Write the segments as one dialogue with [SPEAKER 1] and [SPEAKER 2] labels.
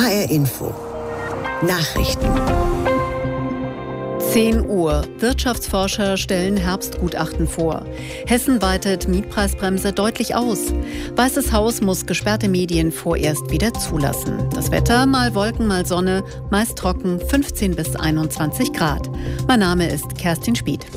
[SPEAKER 1] HR Info. Nachrichten.
[SPEAKER 2] 10 Uhr. Wirtschaftsforscher stellen Herbstgutachten vor. Hessen weitet Mietpreisbremse deutlich aus. Weißes Haus muss gesperrte Medien vorerst wieder zulassen. Das Wetter, mal Wolken, mal Sonne, meist trocken, 15 bis 21 Grad. Mein Name ist Kerstin Spieth.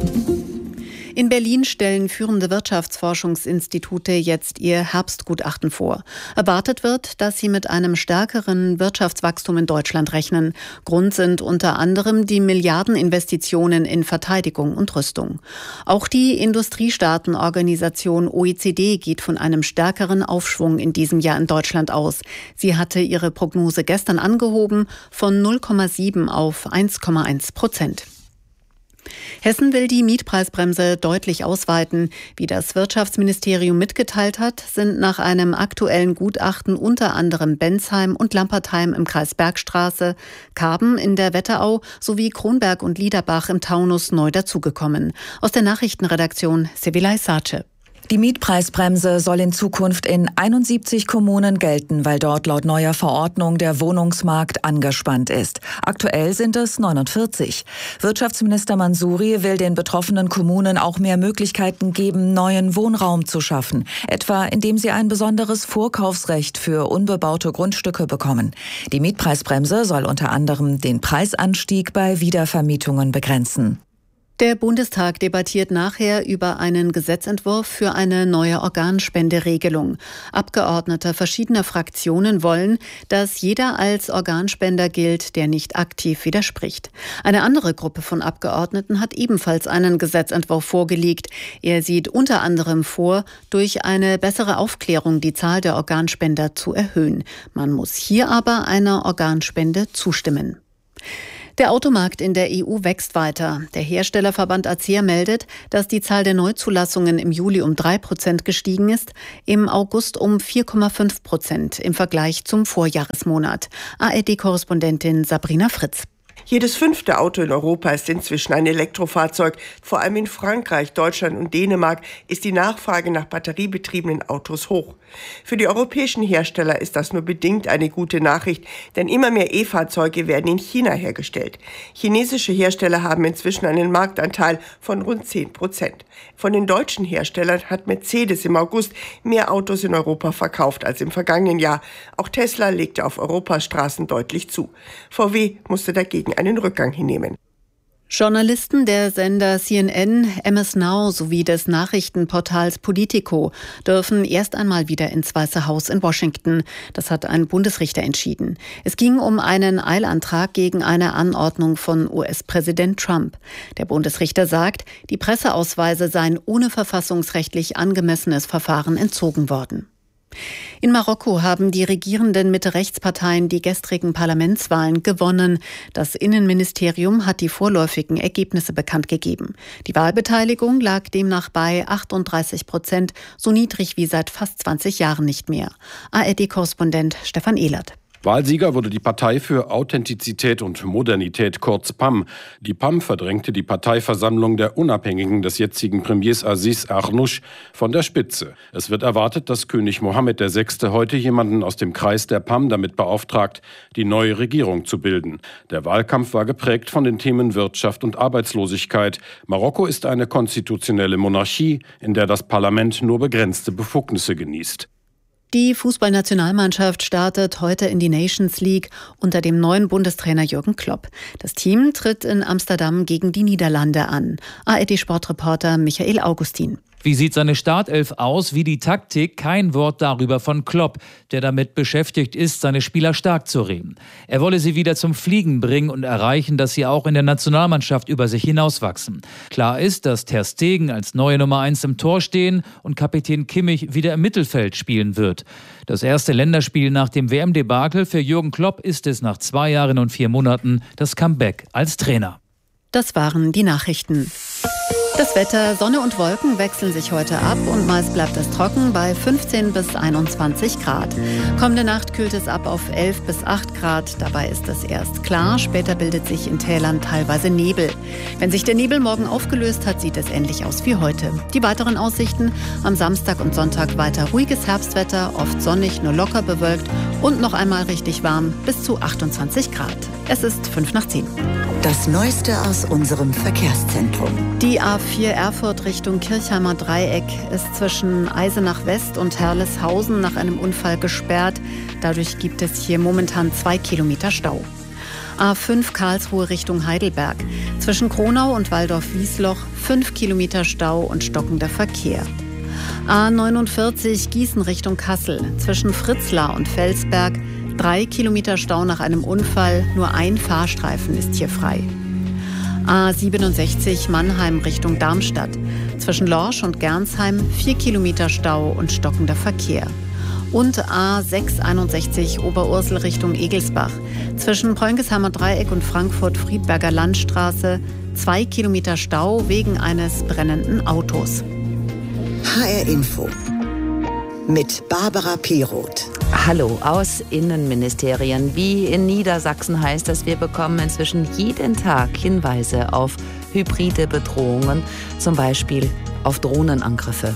[SPEAKER 2] In Berlin stellen führende Wirtschaftsforschungsinstitute jetzt ihr Herbstgutachten vor. Erwartet wird, dass sie mit einem stärkeren Wirtschaftswachstum in Deutschland rechnen. Grund sind unter anderem die Milliardeninvestitionen in Verteidigung und Rüstung. Auch die Industriestaatenorganisation OECD geht von einem stärkeren Aufschwung in diesem Jahr in Deutschland aus. Sie hatte ihre Prognose gestern angehoben von 0,7 auf 1,1%. Hessen will die Mietpreisbremse deutlich ausweiten. Wie das Wirtschaftsministerium mitgeteilt hat, sind nach einem aktuellen Gutachten unter anderem Bensheim und Lampertheim im Kreis Bergstraße, Karben in der Wetterau sowie Kronberg und Liederbach im Taunus neu dazugekommen. Aus der Nachrichtenredaktion Sevilay Sace.
[SPEAKER 3] Die Mietpreisbremse soll in Zukunft in 71 Kommunen gelten, weil dort laut neuer Verordnung der Wohnungsmarkt angespannt ist. Aktuell sind es 49. Wirtschaftsminister Mansouri will den betroffenen Kommunen auch mehr Möglichkeiten geben, neuen Wohnraum zu schaffen, etwa indem sie ein besonderes Vorkaufsrecht für unbebaute Grundstücke bekommen. Die Mietpreisbremse soll unter anderem den Preisanstieg bei Wiedervermietungen begrenzen.
[SPEAKER 2] Der Bundestag debattiert nachher über einen Gesetzentwurf für eine neue Organspenderegelung. Abgeordnete verschiedener Fraktionen wollen, dass jeder als Organspender gilt, der nicht aktiv widerspricht. Eine andere Gruppe von Abgeordneten hat ebenfalls einen Gesetzentwurf vorgelegt. Er sieht unter anderem vor, durch eine bessere Aufklärung die Zahl der Organspender zu erhöhen. Man muss hier aber einer Organspende zustimmen. Der Automarkt in der EU wächst weiter. Der Herstellerverband ACEA meldet, dass die Zahl der Neuzulassungen im Juli um 3% gestiegen ist, im August um 4,5% im Vergleich zum Vorjahresmonat. ARD-Korrespondentin Sabrina Fritz.
[SPEAKER 4] Jedes 5. Auto in Europa ist inzwischen ein Elektrofahrzeug. Vor allem in Frankreich, Deutschland und Dänemark ist die Nachfrage nach batteriebetriebenen Autos hoch. Für die europäischen Hersteller ist das nur bedingt eine gute Nachricht, denn immer mehr E-Fahrzeuge werden in China hergestellt. Chinesische Hersteller haben inzwischen einen Marktanteil von rund 10%. Von den deutschen Herstellern hat Mercedes im August mehr Autos in Europa verkauft als im vergangenen Jahr. Auch Tesla legte auf Europastraßen deutlich zu. VW musste dagegen einen Rückgang hinnehmen.
[SPEAKER 2] Journalisten der Sender CNN, MS Now sowie des Nachrichtenportals Politico dürfen erst einmal wieder ins Weiße Haus in Washington. Das hat ein Bundesrichter entschieden. Es ging um einen Eilantrag gegen eine Anordnung von US-Präsident Trump. Der Bundesrichter sagt, die Presseausweise seien ohne verfassungsrechtlich angemessenes Verfahren entzogen worden. In Marokko haben die regierenden Mitte-Rechts-Parteien die gestrigen Parlamentswahlen gewonnen. Das Innenministerium hat die vorläufigen Ergebnisse bekannt gegeben. Die Wahlbeteiligung lag demnach bei 38%, so niedrig wie seit fast 20 Jahren nicht mehr. ARD-Korrespondent Stefan Ehlert.
[SPEAKER 5] Wahlsieger wurde die Partei für Authentizität und Modernität, kurz PAM. Die PAM verdrängte die Parteiversammlung der Unabhängigen des jetzigen Premiers Aziz Arnouch von der Spitze. Es wird erwartet, dass König Mohammed VI. Heute jemanden aus dem Kreis der PAM damit beauftragt, die neue Regierung zu bilden. Der Wahlkampf war geprägt von den Themen Wirtschaft und Arbeitslosigkeit. Marokko ist eine konstitutionelle Monarchie, in der das Parlament nur begrenzte Befugnisse genießt.
[SPEAKER 2] Die Fußballnationalmannschaft startet heute in die Nations League unter dem neuen Bundestrainer Jürgen Klopp. Das Team tritt in Amsterdam gegen die Niederlande an. ARD-Sportreporter Michael Augustin.
[SPEAKER 6] Wie sieht seine Startelf aus, wie die Taktik? Kein Wort darüber von Klopp, der damit beschäftigt ist, seine Spieler stark zu reden. Er wolle sie wieder zum Fliegen bringen und erreichen, dass sie auch in der Nationalmannschaft über sich hinauswachsen. Klar ist, dass Ter Stegen als neue Nummer 1 im Tor stehen und Kapitän Kimmich wieder im Mittelfeld spielen wird. Das erste Länderspiel nach dem WM-Debakel für Jürgen Klopp ist es nach 2 Jahren und 4 Monaten das Comeback als Trainer.
[SPEAKER 2] Das waren die Nachrichten. Das Wetter, Sonne und Wolken wechseln sich heute ab und meist bleibt es trocken bei 15 bis 21 Grad. Kommende Nacht kühlt es ab auf 11 bis 8 Grad. Dabei ist es erst klar, später bildet sich in Tälern teilweise Nebel. Wenn sich der Nebel morgen aufgelöst hat, sieht es ähnlich aus wie heute. Die weiteren Aussichten: am Samstag und Sonntag weiter ruhiges Herbstwetter, oft sonnig, nur locker bewölkt Und noch einmal richtig warm, bis zu 28 Grad. Es ist 5:10.
[SPEAKER 1] Das Neueste aus unserem Verkehrszentrum.
[SPEAKER 2] Die A4 Erfurt Richtung Kirchheimer Dreieck ist zwischen Eisenach West und Herleshausen nach einem Unfall gesperrt. Dadurch gibt es hier momentan 2 Kilometer Stau. A5 Karlsruhe Richtung Heidelberg. Zwischen Kronau und Waldorf-Wiesloch 5 Kilometer Stau und stockender Verkehr. A49 Gießen Richtung Kassel. Zwischen Fritzlar und Felsberg 3 Kilometer Stau nach einem Unfall. Nur ein Fahrstreifen ist hier frei. A67 Mannheim Richtung Darmstadt. Zwischen Lorsch und Gernsheim 4 Kilometer Stau und stockender Verkehr. Und A661 Oberursel Richtung Egelsbach. Zwischen Preunkesheimer Dreieck und Frankfurt-Friedberger Landstraße 2 Kilometer Stau wegen eines brennenden Autos.
[SPEAKER 1] HR Info mit Barbara Piroth.
[SPEAKER 7] Hallo aus Innenministerien. Wie in Niedersachsen heißt das, wir bekommen inzwischen jeden Tag Hinweise auf hybride Bedrohungen, zum Beispiel auf Drohnenangriffe.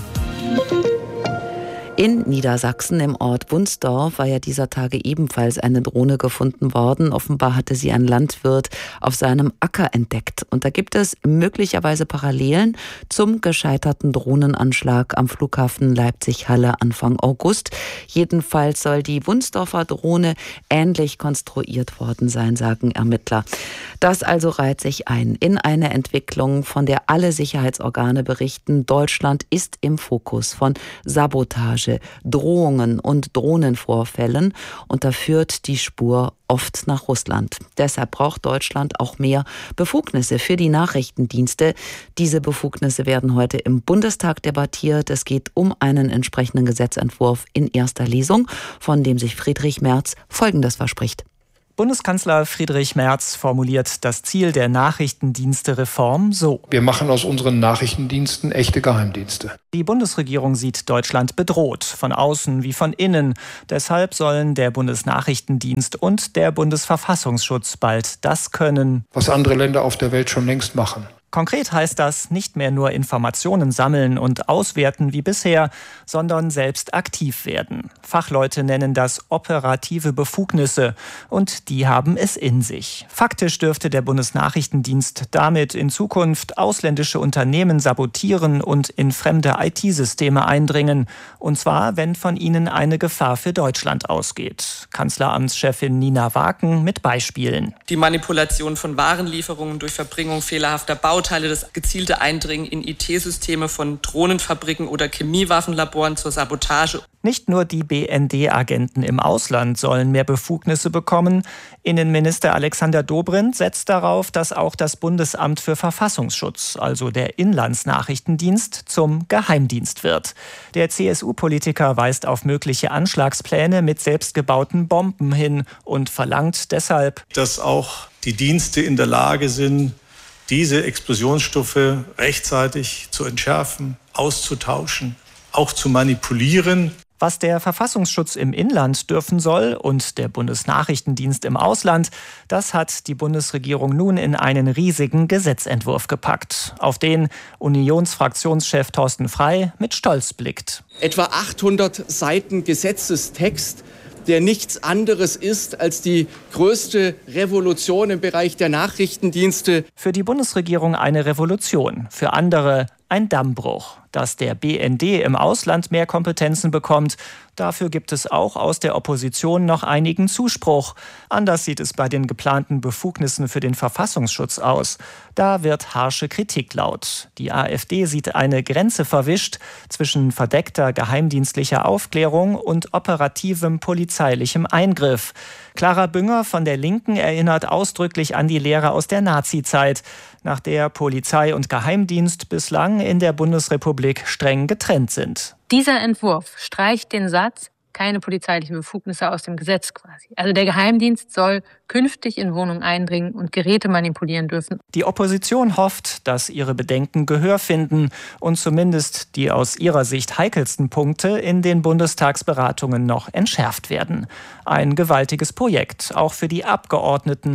[SPEAKER 7] In Niedersachsen im Ort Wunsdorf war ja dieser Tage ebenfalls eine Drohne gefunden worden. Offenbar hatte sie ein Landwirt auf seinem Acker entdeckt. Und da gibt es möglicherweise Parallelen zum gescheiterten Drohnenanschlag am Flughafen Leipzig-Halle Anfang August. Jedenfalls soll die Wunsdorfer Drohne ähnlich konstruiert worden sein, sagen Ermittler. Das also reiht sich ein in eine Entwicklung, von der alle Sicherheitsorgane berichten. Deutschland ist im Fokus von Sabotage, Drohungen und Drohnenvorfällen, und da führt die Spur oft nach Russland. Deshalb braucht Deutschland auch mehr Befugnisse für die Nachrichtendienste. Diese Befugnisse werden heute im Bundestag debattiert. Es geht um einen entsprechenden Gesetzentwurf in erster Lesung, von dem sich Friedrich Merz Folgendes verspricht.
[SPEAKER 8] Bundeskanzler Friedrich Merz formuliert das Ziel der Nachrichtendienste-Reform so:
[SPEAKER 9] Wir machen aus unseren Nachrichtendiensten echte Geheimdienste.
[SPEAKER 8] Die Bundesregierung sieht Deutschland bedroht, von außen wie von innen. Deshalb sollen der Bundesnachrichtendienst und der Bundesverfassungsschutz bald das können,
[SPEAKER 9] was andere Länder auf der Welt schon längst machen.
[SPEAKER 8] Konkret heißt das, nicht mehr nur Informationen sammeln und auswerten wie bisher, sondern selbst aktiv werden. Fachleute nennen das operative Befugnisse, und die haben es in sich. Faktisch dürfte der Bundesnachrichtendienst damit in Zukunft ausländische Unternehmen sabotieren und in fremde IT-Systeme eindringen. Und zwar, wenn von ihnen eine Gefahr für Deutschland ausgeht. Kanzleramtschefin Nina Waken mit Beispielen.
[SPEAKER 10] Die Manipulation von Warenlieferungen durch Verbringung fehlerhafter Bauteile, das gezielte Eindringen in IT-Systeme von Drohnenfabriken oder Chemiewaffenlaboren zur Sabotage.
[SPEAKER 8] Nicht nur die BND-Agenten im Ausland sollen mehr Befugnisse bekommen. Innenminister Alexander Dobrindt setzt darauf, dass auch das Bundesamt für Verfassungsschutz, also der Inlandsnachrichtendienst, zum Geheimdienst wird. Der CSU-Politiker weist auf mögliche Anschlagspläne mit selbstgebauten Bomben hin und verlangt deshalb,
[SPEAKER 11] dass auch die Dienste in der Lage sind, diese Explosionsstoffe rechtzeitig zu entschärfen, auszutauschen, auch zu manipulieren.
[SPEAKER 8] Was der Verfassungsschutz im Inland dürfen soll und der Bundesnachrichtendienst im Ausland, das hat die Bundesregierung nun in einen riesigen Gesetzentwurf gepackt, auf den Unionsfraktionschef Thorsten Frey mit Stolz blickt.
[SPEAKER 12] Etwa 800 Seiten Gesetzestext, der nichts anderes ist als die größte Revolution im Bereich der Nachrichtendienste.
[SPEAKER 8] Für die Bundesregierung eine Revolution, für andere ein Dammbruch. Dass der BND im Ausland mehr Kompetenzen bekommt, dafür gibt es auch aus der Opposition noch einigen Zuspruch. Anders sieht es bei den geplanten Befugnissen für den Verfassungsschutz aus. Da wird harsche Kritik laut. Die AfD sieht eine Grenze verwischt zwischen verdeckter geheimdienstlicher Aufklärung und operativem polizeilichem Eingriff. Clara Bünger von der Linken erinnert ausdrücklich an die Lehre aus der Nazizeit, nach der Polizei und Geheimdienst bislang in der Bundesrepublik streng getrennt sind.
[SPEAKER 13] Dieser Entwurf streicht den Satz, keine polizeilichen Befugnisse aus dem Gesetz quasi. Also der Geheimdienst soll künftig in Wohnungen eindringen und Geräte manipulieren dürfen.
[SPEAKER 8] Die Opposition hofft, dass ihre Bedenken Gehör finden und zumindest die aus ihrer Sicht heikelsten Punkte in den Bundestagsberatungen noch entschärft werden. Ein gewaltiges Projekt, auch für die Abgeordneten.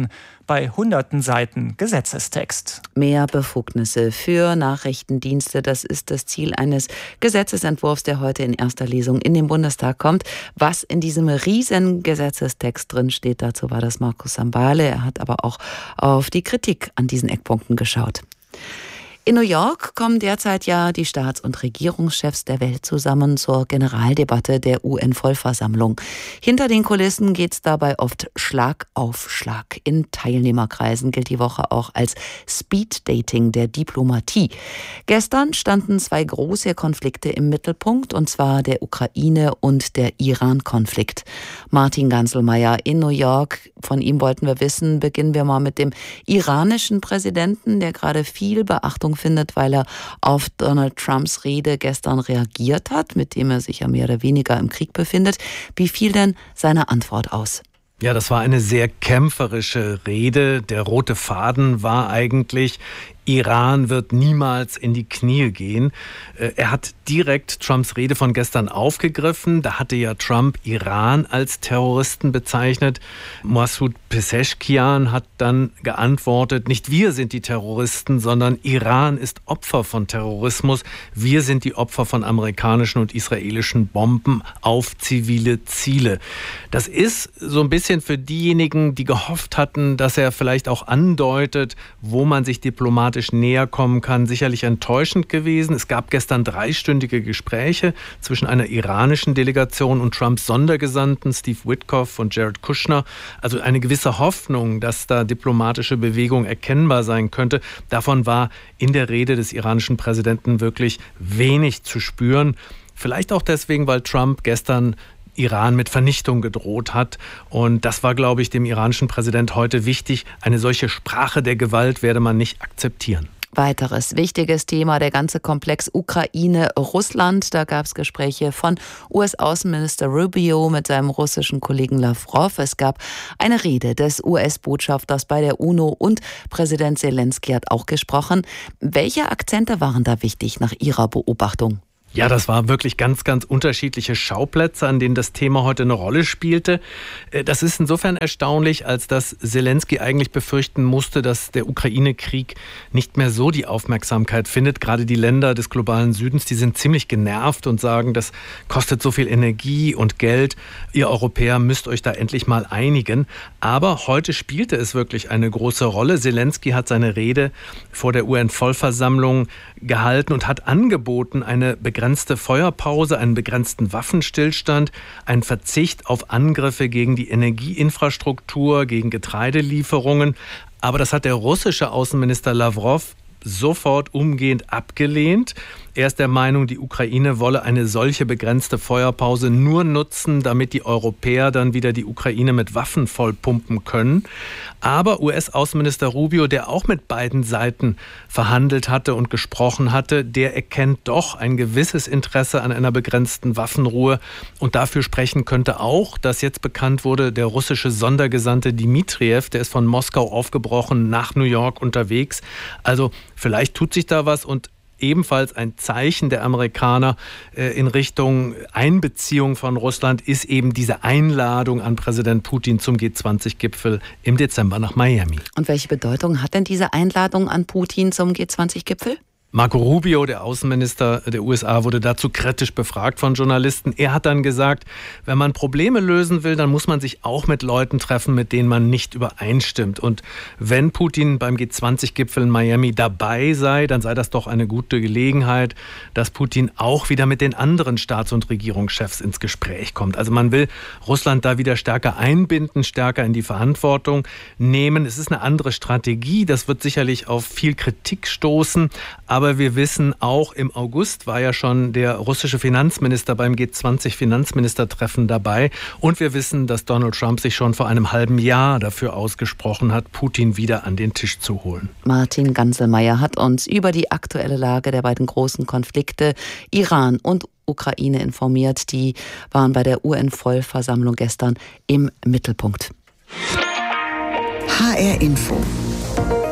[SPEAKER 8] bei hunderten Seiten Gesetzestext.
[SPEAKER 7] Mehr Befugnisse für Nachrichtendienste, das ist das Ziel eines Gesetzesentwurfs, der heute in erster Lesung in den Bundestag kommt. Was in diesem riesen Gesetzestext drin steht, dazu war das Markus Sambale. Er hat aber auch auf die Kritik an diesen Eckpunkten geschaut. In New York kommen derzeit ja die Staats- und Regierungschefs der Welt zusammen zur Generaldebatte der UN-Vollversammlung. Hinter den Kulissen geht es dabei oft Schlag auf Schlag. In Teilnehmerkreisen gilt die Woche auch als Speed-Dating der Diplomatie. Gestern standen 2 große Konflikte im Mittelpunkt, und zwar der Ukraine- und der Iran-Konflikt. Martin Ganselmeier in New York, von ihm wollten wir wissen, beginnen wir mal mit dem iranischen Präsidenten, der gerade viel Beachtung findet, weil er auf Donald Trumps Rede gestern reagiert hat, mit dem er sich ja mehr oder weniger im Krieg befindet. Wie fiel denn seine Antwort aus?
[SPEAKER 14] Ja, das war eine sehr kämpferische Rede. Der rote Faden war eigentlich: Iran wird niemals in die Knie gehen. Er hat direkt Trumps Rede von gestern aufgegriffen. Da hatte ja Trump Iran als Terroristen bezeichnet. Masoud Pezeshkian hat dann geantwortet: Nicht wir sind die Terroristen, sondern Iran ist Opfer von Terrorismus. Wir sind die Opfer von amerikanischen und israelischen Bomben auf zivile Ziele. Das ist so ein bisschen für diejenigen, die gehofft hatten, dass er vielleicht auch andeutet, wo man sich diplomatisch näher kommen kann, sicherlich enttäuschend gewesen. Es gab gestern 3-stündige Gespräche zwischen einer iranischen Delegation und Trumps Sondergesandten Steve Witkoff und Jared Kushner. Also eine gewisse Hoffnung, dass da diplomatische Bewegung erkennbar sein könnte. Davon war in der Rede des iranischen Präsidenten wirklich wenig zu spüren. Vielleicht auch deswegen, weil Trump gestern Iran mit Vernichtung gedroht hat. Und das war, glaube ich, dem iranischen Präsident heute wichtig. Eine solche Sprache der Gewalt werde man nicht akzeptieren.
[SPEAKER 7] Weiteres wichtiges Thema, der ganze Komplex Ukraine-Russland. Da gab es Gespräche von US-Außenminister Rubio mit seinem russischen Kollegen Lavrov. Es gab eine Rede des US-Botschafters bei der UNO und Präsident Zelensky hat auch gesprochen. Welche Akzente waren da wichtig nach Ihrer Beobachtung?
[SPEAKER 14] Ja, das war wirklich ganz, ganz unterschiedliche Schauplätze, an denen das Thema heute eine Rolle spielte. Das ist insofern erstaunlich, als dass Zelensky eigentlich befürchten musste, dass der Ukraine-Krieg nicht mehr so die Aufmerksamkeit findet. Gerade die Länder des globalen Südens, die sind ziemlich genervt und sagen, das kostet so viel Energie und Geld. Ihr Europäer müsst euch da endlich mal einigen. Aber heute spielte es wirklich eine große Rolle. Zelensky hat seine Rede vor der UN-Vollversammlung gehalten und hat angeboten, eine begrenzte Feuerpause, einen begrenzten Waffenstillstand, einen Verzicht auf Angriffe gegen die Energieinfrastruktur, gegen Getreidelieferungen. Aber das hat der russische Außenminister Lavrov sofort umgehend abgelehnt. Er ist der Meinung, die Ukraine wolle eine solche begrenzte Feuerpause nur nutzen, damit die Europäer dann wieder die Ukraine mit Waffen vollpumpen können. Aber US-Außenminister Rubio, der auch mit beiden Seiten verhandelt hatte und gesprochen hatte, der erkennt doch ein gewisses Interesse an einer begrenzten Waffenruhe. Und dafür sprechen könnte auch, dass jetzt bekannt wurde, der russische Sondergesandte Dmitriev, der ist von Moskau aufgebrochen, nach New York unterwegs. Also vielleicht tut sich da was und ebenfalls ein Zeichen der Amerikaner in Richtung Einbeziehung von Russland ist eben diese Einladung an Präsident Putin zum G20-Gipfel im Dezember nach Miami.
[SPEAKER 7] Und welche Bedeutung hat denn diese Einladung an Putin zum G20-Gipfel?
[SPEAKER 14] Marco Rubio, der Außenminister der USA, wurde dazu kritisch befragt von Journalisten. Er hat dann gesagt, wenn man Probleme lösen will, dann muss man sich auch mit Leuten treffen, mit denen man nicht übereinstimmt. Und wenn Putin beim G20-Gipfel in Miami dabei sei, dann sei das doch eine gute Gelegenheit, dass Putin auch wieder mit den anderen Staats- und Regierungschefs ins Gespräch kommt. Also man will Russland da wieder stärker einbinden, stärker in die Verantwortung nehmen. Es ist eine andere Strategie. Das wird sicherlich auf viel Kritik stoßen. Aber wir wissen auch, im August war ja schon der russische Finanzminister beim G20-Finanzministertreffen dabei. Und wir wissen, dass Donald Trump sich schon vor einem halben Jahr dafür ausgesprochen hat, Putin wieder an den Tisch zu holen.
[SPEAKER 7] Martin Ganselmeier hat uns über die aktuelle Lage der beiden großen Konflikte Iran und Ukraine informiert. Die waren bei der UN-Vollversammlung gestern im Mittelpunkt.
[SPEAKER 1] HR Info.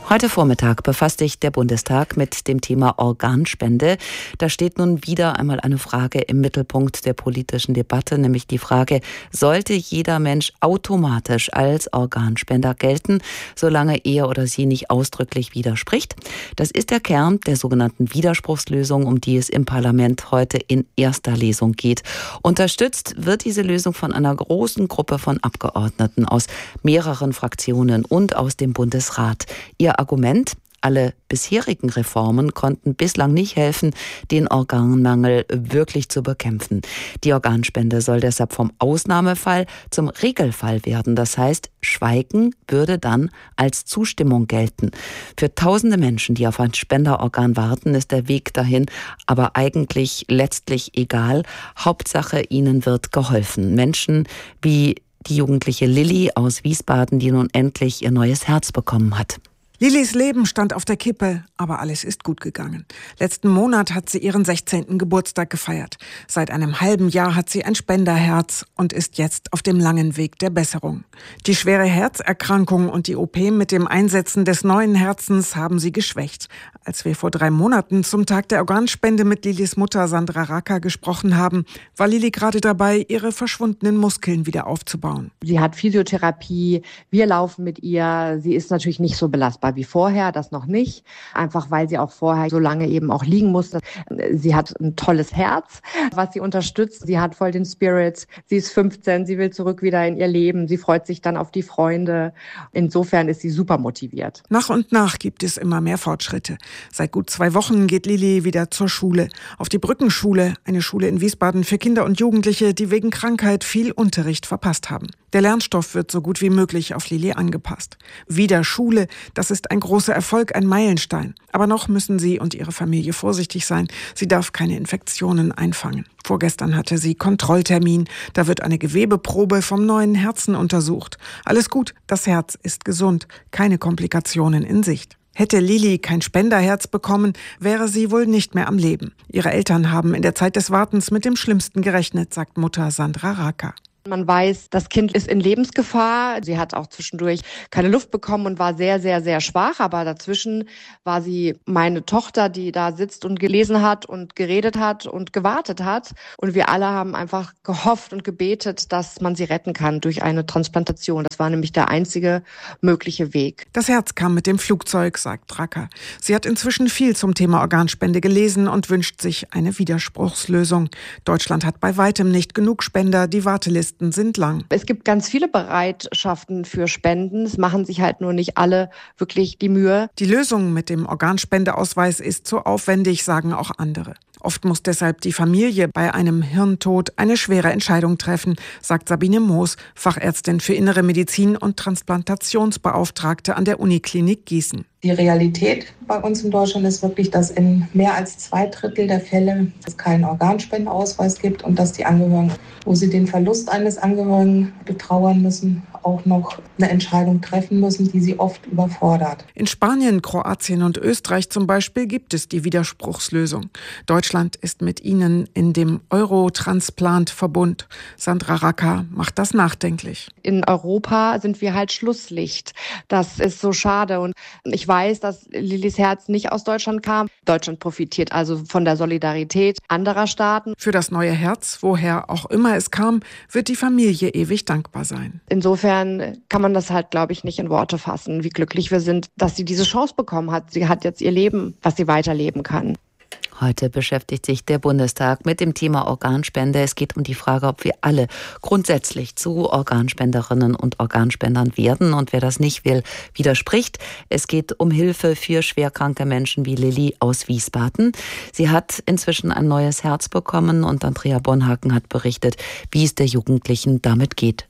[SPEAKER 7] Heute Vormittag befasst sich der Bundestag mit dem Thema Organspende. Da steht nun wieder einmal eine Frage im Mittelpunkt der politischen Debatte, nämlich die Frage, sollte jeder Mensch automatisch als Organspender gelten, solange er oder sie nicht ausdrücklich widerspricht? Das ist der Kern der sogenannten Widerspruchslösung, um die es im Parlament heute in erster Lesung geht. Unterstützt wird diese Lösung von einer großen Gruppe von Abgeordneten aus mehreren Fraktionen und aus dem Bundesrat. Ihr Argument: Alle bisherigen Reformen konnten bislang nicht helfen, den Organmangel wirklich zu bekämpfen. Die Organspende soll deshalb vom Ausnahmefall zum Regelfall werden. Das heißt, Schweigen würde dann als Zustimmung gelten. Für tausende Menschen, die auf ein Spenderorgan warten, ist der Weg dahin aber eigentlich letztlich egal. Hauptsache, ihnen wird geholfen. Menschen wie die jugendliche Lilly aus Wiesbaden, die nun endlich ihr neues Herz bekommen hat.
[SPEAKER 15] Lillys Leben stand auf der Kippe, aber alles ist gut gegangen. Letzten Monat hat sie ihren 16. Geburtstag gefeiert. Seit einem halben Jahr hat sie ein Spenderherz und ist jetzt auf dem langen Weg der Besserung. Die schwere Herzerkrankung und die OP mit dem Einsetzen des neuen Herzens haben sie geschwächt. Als wir vor 3 Monaten zum Tag der Organspende mit Lillys Mutter Sandra Raka gesprochen haben, war Lilly gerade dabei, ihre verschwundenen Muskeln wieder aufzubauen.
[SPEAKER 16] Sie hat Physiotherapie, wir laufen mit ihr. Sie ist natürlich nicht so belastbar wie vorher, das noch nicht. Einfach weil sie auch vorher so lange eben auch liegen musste. Sie hat ein tolles Herz, was sie unterstützt. Sie hat voll den Spirit. Sie ist 15, sie will zurück wieder in ihr Leben. Sie freut sich dann auf die Freunde. Insofern ist sie super motiviert.
[SPEAKER 15] Nach und nach gibt es immer mehr Fortschritte. Seit gut 2 Wochen geht Lilly wieder zur Schule. Auf die Brückenschule, eine Schule in Wiesbaden für Kinder und Jugendliche, die wegen Krankheit viel Unterricht verpasst haben. Der Lernstoff wird so gut wie möglich auf Lilly angepasst. Wieder Schule, das ist ein großer Erfolg, ein Meilenstein. Aber noch müssen sie und ihre Familie vorsichtig sein. Sie darf keine Infektionen einfangen. Vorgestern hatte sie Kontrolltermin. Da wird eine Gewebeprobe vom neuen Herzen untersucht. Alles gut, das Herz ist gesund, keine Komplikationen in Sicht. Hätte Lilly kein Spenderherz bekommen, wäre sie wohl nicht mehr am Leben. Ihre Eltern haben in der Zeit des Wartens mit dem Schlimmsten gerechnet, sagt Mutter Sandra Raka.
[SPEAKER 16] Man weiß, das Kind ist in Lebensgefahr. Sie hat auch zwischendurch keine Luft bekommen und war sehr, sehr, sehr schwach. Aber dazwischen war sie meine Tochter, die da sitzt und gelesen hat und geredet hat und gewartet hat. Und wir alle haben einfach gehofft und gebetet, dass man sie retten kann durch eine Transplantation. Das war nämlich der einzige mögliche Weg.
[SPEAKER 15] Das Herz kam mit dem Flugzeug, sagt Raka. Sie hat inzwischen viel zum Thema Organspende gelesen und wünscht sich eine Widerspruchslösung. Deutschland hat bei weitem nicht genug Spender. Die Wartelisten sind lang.
[SPEAKER 16] Es gibt ganz viele Bereitschaften für Spenden. Es machen sich halt nur nicht alle wirklich die Mühe.
[SPEAKER 15] Die Lösung mit dem Organspendeausweis ist zu aufwendig, sagen auch andere. Oft muss deshalb die Familie bei einem Hirntod eine schwere Entscheidung treffen, sagt Sabine Moos, Fachärztin für Innere Medizin und Transplantationsbeauftragte an der Uniklinik Gießen.
[SPEAKER 17] Die Realität bei uns in Deutschland ist wirklich, dass in mehr als 2/3 der Fälle es keinen Organspendeausweis gibt und dass die Angehörigen, wo sie den Verlust eines Angehörigen betrauern müssen, auch noch eine Entscheidung treffen müssen, die sie oft überfordert.
[SPEAKER 15] In Spanien, Kroatien und Österreich zum Beispiel gibt es die Widerspruchslösung. Deutschland ist mit ihnen in dem Eurotransplant-Verbund. Sandra Raka macht das nachdenklich.
[SPEAKER 16] In Europa sind wir halt Schlusslicht. Das ist so schade. Und ich weiß, dass Lillys Herz nicht aus Deutschland kam. Deutschland profitiert also von der Solidarität anderer Staaten.
[SPEAKER 15] Für das neue Herz, woher auch immer es kam, wird die Familie ewig dankbar sein.
[SPEAKER 16] Insofern kann man das halt, glaube ich, nicht in Worte fassen, wie glücklich wir sind, dass sie diese Chance bekommen hat. Sie hat jetzt ihr Leben, was sie weiterleben kann.
[SPEAKER 7] Heute beschäftigt sich der Bundestag mit dem Thema Organspende. Es geht um die Frage, ob wir alle grundsätzlich zu Organspenderinnen und Organspendern werden. Und wer das nicht will, widerspricht. Es geht um Hilfe für schwerkranke Menschen wie Lilly aus Wiesbaden. Sie hat inzwischen ein neues Herz bekommen und Andrea Bonhaken hat berichtet, wie es der Jugendlichen damit geht.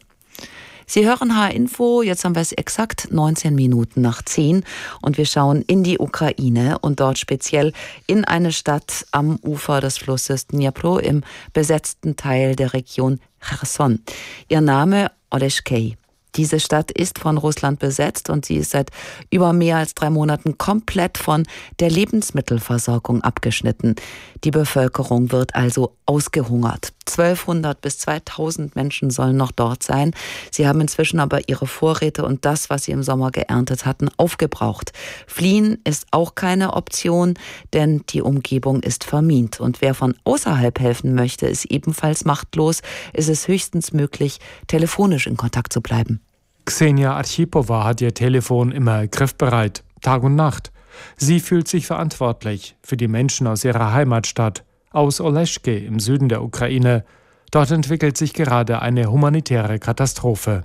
[SPEAKER 7] Sie hören HR-Info, jetzt haben wir es exakt 19 Minuten nach 10 und wir schauen in die Ukraine und dort speziell in eine Stadt am Ufer des Flusses Dnipro im besetzten Teil der Region Cherson. Ihr Name Oleszkej. Diese Stadt ist von Russland besetzt und sie ist seit über mehr als 3 Monaten komplett von der Lebensmittelversorgung abgeschnitten. Die Bevölkerung wird also ausgehungert. 1200 bis 2000 Menschen sollen noch dort sein. Sie haben inzwischen aber ihre Vorräte und das, was sie im Sommer geerntet hatten, aufgebraucht. Fliehen ist auch keine Option, denn die Umgebung ist vermint. Und wer von außerhalb helfen möchte, ist ebenfalls machtlos. Es ist höchstens möglich, telefonisch in Kontakt zu bleiben.
[SPEAKER 18] Ksenia Archipowa hat ihr Telefon immer griffbereit, Tag und Nacht. Sie fühlt sich verantwortlich für die Menschen aus ihrer Heimatstadt, aus Oleschke im Süden der Ukraine. Dort entwickelt sich gerade eine humanitäre Katastrophe.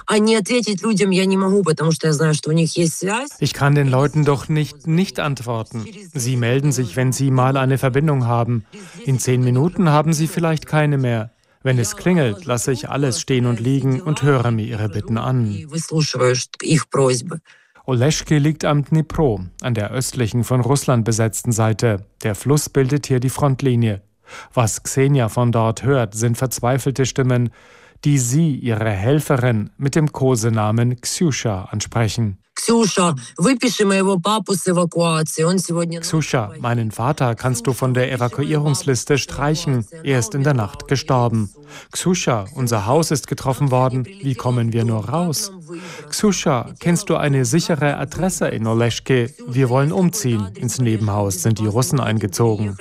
[SPEAKER 18] Ich kann den Leuten doch nicht antworten. Sie melden sich, wenn sie mal eine Verbindung haben. In 10 Minuten haben sie vielleicht keine mehr. Wenn es klingelt, lasse ich alles stehen und liegen und höre mir ihre Bitten an. Oleschke liegt am Dnipro, an der östlichen von Russland besetzten Seite. Der Fluss bildet hier die Frontlinie. Was Ksenia von dort hört, sind verzweifelte Stimmen, die sie, ihre Helferin, mit dem Kosenamen Ksjuscha ansprechen. Ksjuscha, meinen Vater kannst du von der Evakuierungsliste streichen. Er ist in der Nacht gestorben. Ksjuscha, unser Haus ist getroffen worden. Wie kommen wir nur raus? Ksjuscha, kennst du eine sichere Adresse in Oleschke? Wir wollen umziehen. Ins Nebenhaus sind die Russen eingezogen.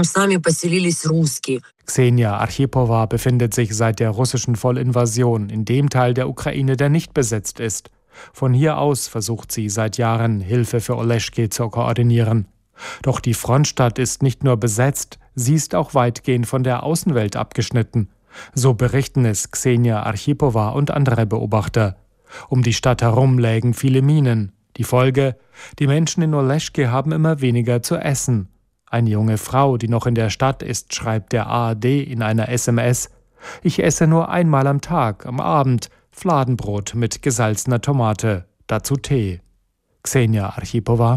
[SPEAKER 18] Ksenia Archipowa befindet sich seit der russischen Vollinvasion in dem Teil der Ukraine, der nicht besetzt ist. Von hier aus versucht sie seit Jahren, Hilfe für Oleschke zu koordinieren. Doch die Frontstadt ist nicht nur besetzt, sie ist auch weitgehend von der Außenwelt abgeschnitten. So berichten es Ksenia Archipowa und andere Beobachter. Um die Stadt herum lägen viele Minen. Die Folge: Die Menschen in Oleschke haben immer weniger zu essen. Eine junge Frau, die noch in der Stadt ist, schreibt der ARD in einer SMS: Ich esse nur einmal am Tag, am Abend, Fladenbrot mit gesalzener Tomate, dazu Tee. Ksenia Archipowa.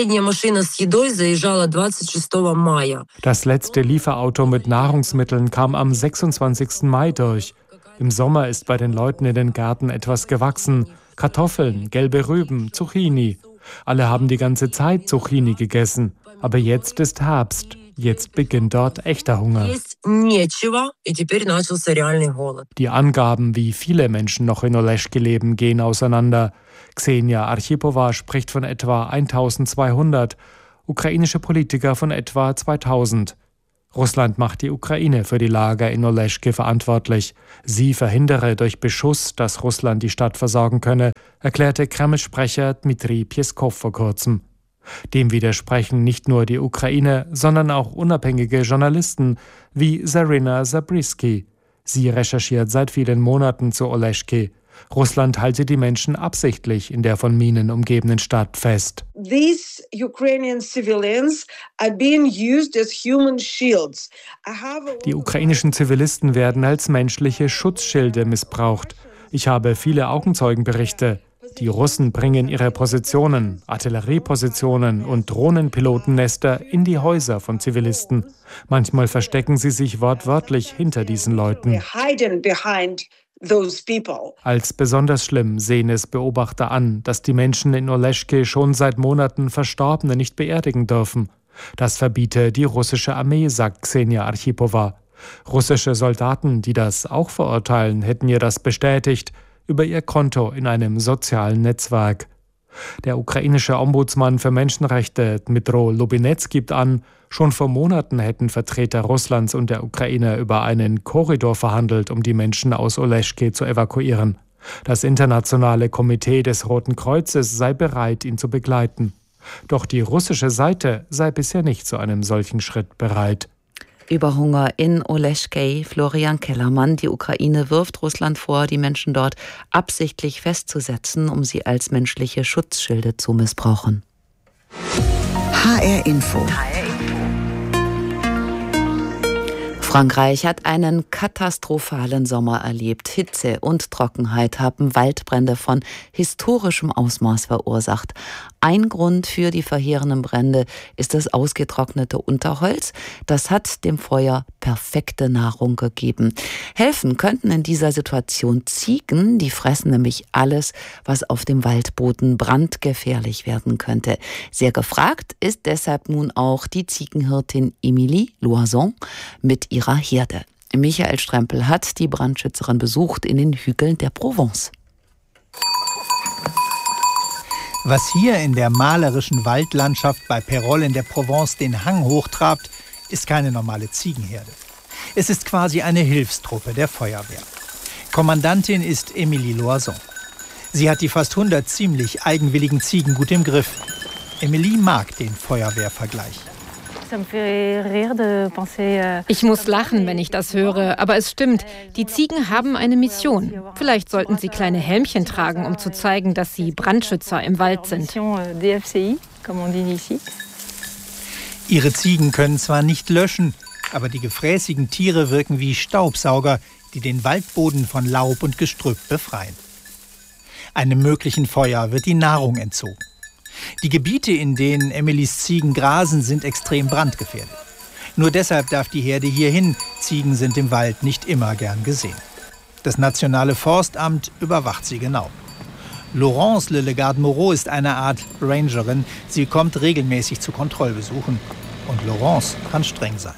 [SPEAKER 18] Das letzte Lieferauto mit Nahrungsmitteln kam am 26. Mai durch. Im Sommer ist bei den Leuten in den Gärten etwas gewachsen. Kartoffeln, gelbe Rüben, Zucchini. Alle haben die ganze Zeit Zucchini gegessen. Aber jetzt ist Herbst. Jetzt beginnt dort echter Hunger. Die Angaben, wie viele Menschen noch in Oleschke leben, gehen auseinander. Ksenia Archipowa spricht von etwa 1200, ukrainische Politiker von etwa 2000. Russland macht die Ukraine für die Lager in Oleschke verantwortlich. Sie verhindere durch Beschuss, dass Russland die Stadt versorgen könne, erklärte Kreml-Sprecher Dmitri Peskov vor kurzem. Dem widersprechen nicht nur die Ukraine, sondern auch unabhängige Journalisten wie Zarina Zabriskie. Sie recherchiert seit vielen Monaten zu Oleschke. Russland halte die Menschen absichtlich in der von Minen umgebenen Stadt fest.
[SPEAKER 19] These Ukrainian civilians are being used as human shields.
[SPEAKER 18] Die ukrainischen Zivilisten werden als menschliche Schutzschilde missbraucht. Ich habe viele Augenzeugenberichte. Die Russen bringen ihre Positionen, Artilleriepositionen und Drohnenpilotennester in die Häuser von Zivilisten. Manchmal verstecken sie sich wortwörtlich hinter diesen Leuten. Als besonders schlimm sehen es Beobachter an, dass die Menschen in Oleschke schon seit Monaten Verstorbene nicht beerdigen dürfen. Das verbiete die russische Armee, sagt Ksenia Archipowa. Russische Soldaten, die das auch verurteilen, hätten ihr das bestätigt über ihr Konto in einem sozialen Netzwerk. Der ukrainische Ombudsmann für Menschenrechte Dmytro Lubinets gibt an, schon vor Monaten hätten Vertreter Russlands und der Ukraine über einen Korridor verhandelt, um die Menschen aus Oleschke zu evakuieren. Das internationale Komitee des Roten Kreuzes sei bereit, ihn zu begleiten. Doch die russische Seite sei bisher nicht zu einem solchen Schritt bereit.
[SPEAKER 7] Über Hunger in Oleschke, Florian Kellermann. Die Ukraine wirft Russland vor, die Menschen dort absichtlich festzusetzen, um sie als menschliche Schutzschilde zu missbrauchen.
[SPEAKER 1] HR Info.
[SPEAKER 7] Frankreich hat einen katastrophalen Sommer erlebt. Hitze und Trockenheit haben Waldbrände von historischem Ausmaß verursacht. Ein Grund für die verheerenden Brände ist das ausgetrocknete Unterholz. Das hat dem Feuer perfekte Nahrung gegeben. Helfen könnten in dieser Situation Ziegen, die fressen nämlich alles, was auf dem Waldboden brandgefährlich werden könnte. Sehr gefragt ist deshalb nun auch die Ziegenhirtin Emilie Loison mit ihrer Herde. Michael Strempel hat die Brandschützerin besucht in den Hügeln der Provence.
[SPEAKER 20] Was hier in der malerischen Waldlandschaft bei Pérols in der Provence den Hang hochtrabt, ist keine normale Ziegenherde. Es ist quasi eine Hilfstruppe der Feuerwehr. Kommandantin ist Emilie Loison. Sie hat die fast 100 ziemlich eigenwilligen Ziegen gut im Griff. Emilie mag den Feuerwehrvergleich.
[SPEAKER 21] Ich muss lachen, wenn ich das höre, aber es stimmt, die Ziegen haben eine Mission. Vielleicht sollten sie kleine Helmchen tragen, um zu zeigen, dass sie Brandschützer im Wald sind.
[SPEAKER 20] Ihre Ziegen können zwar nicht löschen, aber die gefräßigen Tiere wirken wie Staubsauger, die den Waldboden von Laub und Gestrüpp befreien. Einem möglichen Feuer wird die Nahrung entzogen. Die Gebiete, in denen Emilies Ziegen grasen, sind extrem brandgefährdet. Nur deshalb darf die Herde hierhin. Ziegen sind im Wald nicht immer gern gesehen. Das Nationale Forstamt überwacht sie genau. Laurence Lelegarde-Moreau ist eine Art Rangerin. Sie kommt regelmäßig zu Kontrollbesuchen. Und Laurence kann streng sein.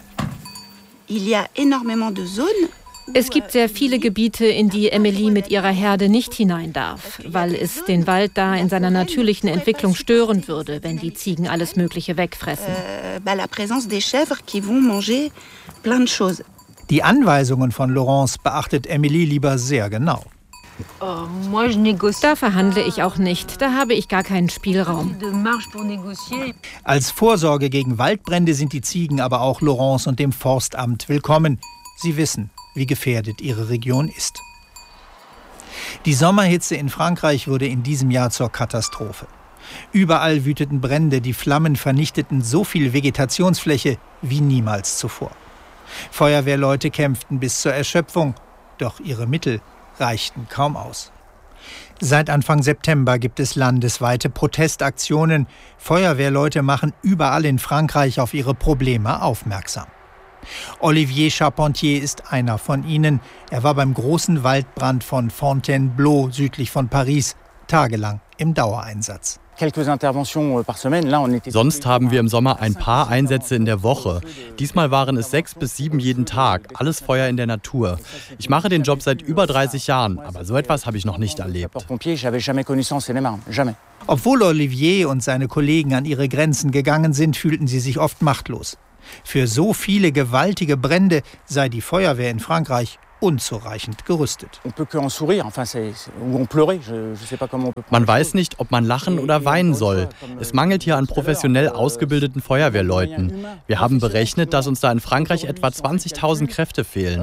[SPEAKER 21] Es gibt sehr viele Gebiete, in die Emilie mit ihrer Herde nicht hinein darf, weil es den Wald da in seiner natürlichen Entwicklung stören würde, wenn die Ziegen alles Mögliche wegfressen.
[SPEAKER 20] Die Anweisungen von Laurence beachtet Emilie lieber sehr genau.
[SPEAKER 21] Da verhandle ich auch nicht, da habe ich gar keinen Spielraum.
[SPEAKER 20] Als Vorsorge gegen Waldbrände sind die Ziegen aber auch Laurence und dem Forstamt willkommen. Sie wissen, wie gefährdet ihre Region ist. Die Sommerhitze in Frankreich wurde in diesem Jahr zur Katastrophe. Überall wüteten Brände, die Flammen vernichteten so viel Vegetationsfläche wie niemals zuvor. Feuerwehrleute kämpften bis zur Erschöpfung, doch ihre Mittel reichten kaum aus. Seit Anfang September gibt es landesweite Protestaktionen. Feuerwehrleute machen überall in Frankreich auf ihre Probleme aufmerksam. Olivier Charpentier ist einer von ihnen. Er war beim großen Waldbrand von Fontainebleau südlich von Paris tagelang im Dauereinsatz.
[SPEAKER 22] Sonst haben wir im Sommer ein paar Einsätze in der Woche. Diesmal waren es 6 bis 7 jeden Tag. Alles Feuer in der Natur. Ich mache den Job seit über 30 Jahren, aber so etwas habe ich noch nicht erlebt.
[SPEAKER 20] Obwohl Olivier und seine Kollegen an ihre Grenzen gegangen sind, fühlten sie sich oft machtlos. Für so viele gewaltige Brände sei die Feuerwehr in Frankreich unzureichend gerüstet.
[SPEAKER 22] Man weiß nicht, ob man lachen oder weinen soll. Es mangelt hier an professionell ausgebildeten Feuerwehrleuten. Wir haben berechnet, dass uns da in Frankreich etwa 20.000 Kräfte fehlen.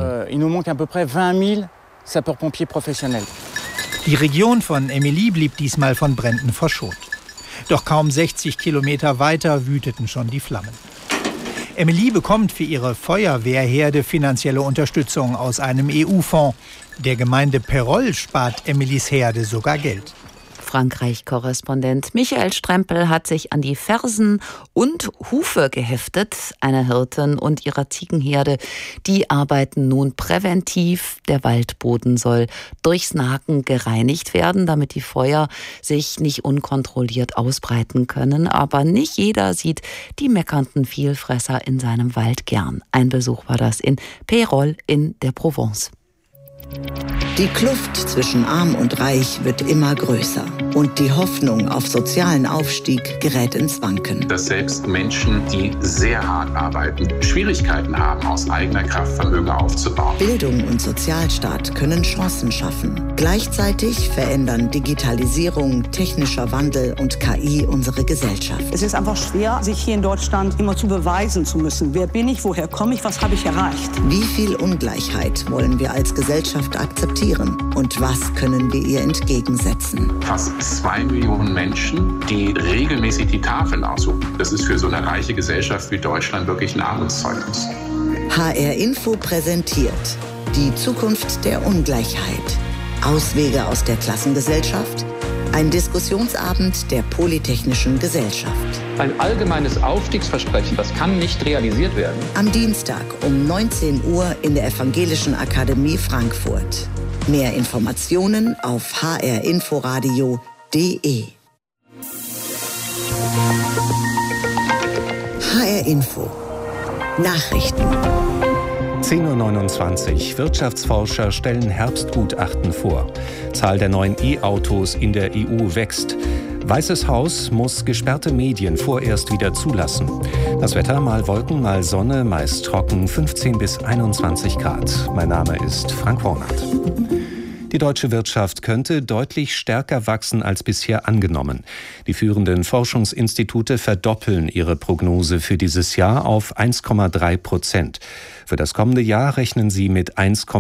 [SPEAKER 20] Die Region von Emilie blieb diesmal von Bränden verschont. Doch kaum 60 Kilometer weiter wüteten schon die Flammen. Emilie bekommt für ihre Feuerwehrherde finanzielle Unterstützung aus einem EU-Fonds. Der Gemeinde Pérols spart Emilies Herde sogar Geld.
[SPEAKER 7] Frankreich-Korrespondent Michael Strempel hat sich an die Fersen und Hufe geheftet einer Hirtin und ihrer Ziegenherde. Die arbeiten nun präventiv. Der Waldboden soll durchs Nagen gereinigt werden, damit die Feuer sich nicht unkontrolliert ausbreiten können. Aber nicht jeder sieht die meckernden Vielfresser in seinem Wald gern. Ein Besuch war das in Pérols in der Provence.
[SPEAKER 1] Die Kluft zwischen Arm und Reich wird immer größer und die Hoffnung auf sozialen Aufstieg gerät ins Wanken.
[SPEAKER 23] Dass selbst Menschen, die sehr hart arbeiten, Schwierigkeiten haben, aus eigener Kraft Vermögen aufzubauen.
[SPEAKER 1] Bildung und Sozialstaat können Chancen schaffen. Gleichzeitig verändern Digitalisierung, technischer Wandel und KI unsere Gesellschaft.
[SPEAKER 24] Es ist einfach schwer, sich hier in Deutschland immer zu beweisen zu müssen. Wer bin ich, woher komme ich, was habe ich erreicht?
[SPEAKER 1] Wie viel Ungleichheit wollen wir als Gesellschaft akzeptieren und was können wir ihr entgegensetzen?
[SPEAKER 23] Fast 2 Millionen Menschen, die regelmäßig die Tafeln aussuchen. Das ist für so eine reiche Gesellschaft wie Deutschland wirklich ein Armutszeugnis.
[SPEAKER 1] HR Info präsentiert die Zukunft der Ungleichheit. Auswege aus der Klassengesellschaft? Ein Diskussionsabend der Polytechnischen Gesellschaft.
[SPEAKER 23] Ein allgemeines Aufstiegsversprechen, das kann nicht realisiert werden.
[SPEAKER 1] Am Dienstag um 19 Uhr in der Evangelischen Akademie Frankfurt. Mehr Informationen auf hrinforadio.de. HR Info. Nachrichten.
[SPEAKER 3] 10:29 Uhr. Wirtschaftsforscher stellen Herbstgutachten vor. Zahl der neuen E-Autos in der EU wächst. Weißes Haus muss gesperrte Medien vorerst wieder zulassen. Das Wetter, mal Wolken, mal Sonne, meist trocken, 15 bis 21 Grad. Mein Name ist Frank Hornath. Die deutsche Wirtschaft könnte deutlich stärker wachsen als bisher angenommen. Die führenden Forschungsinstitute verdoppeln ihre Prognose für dieses Jahr auf 1,3%. Für das kommende Jahr rechnen sie mit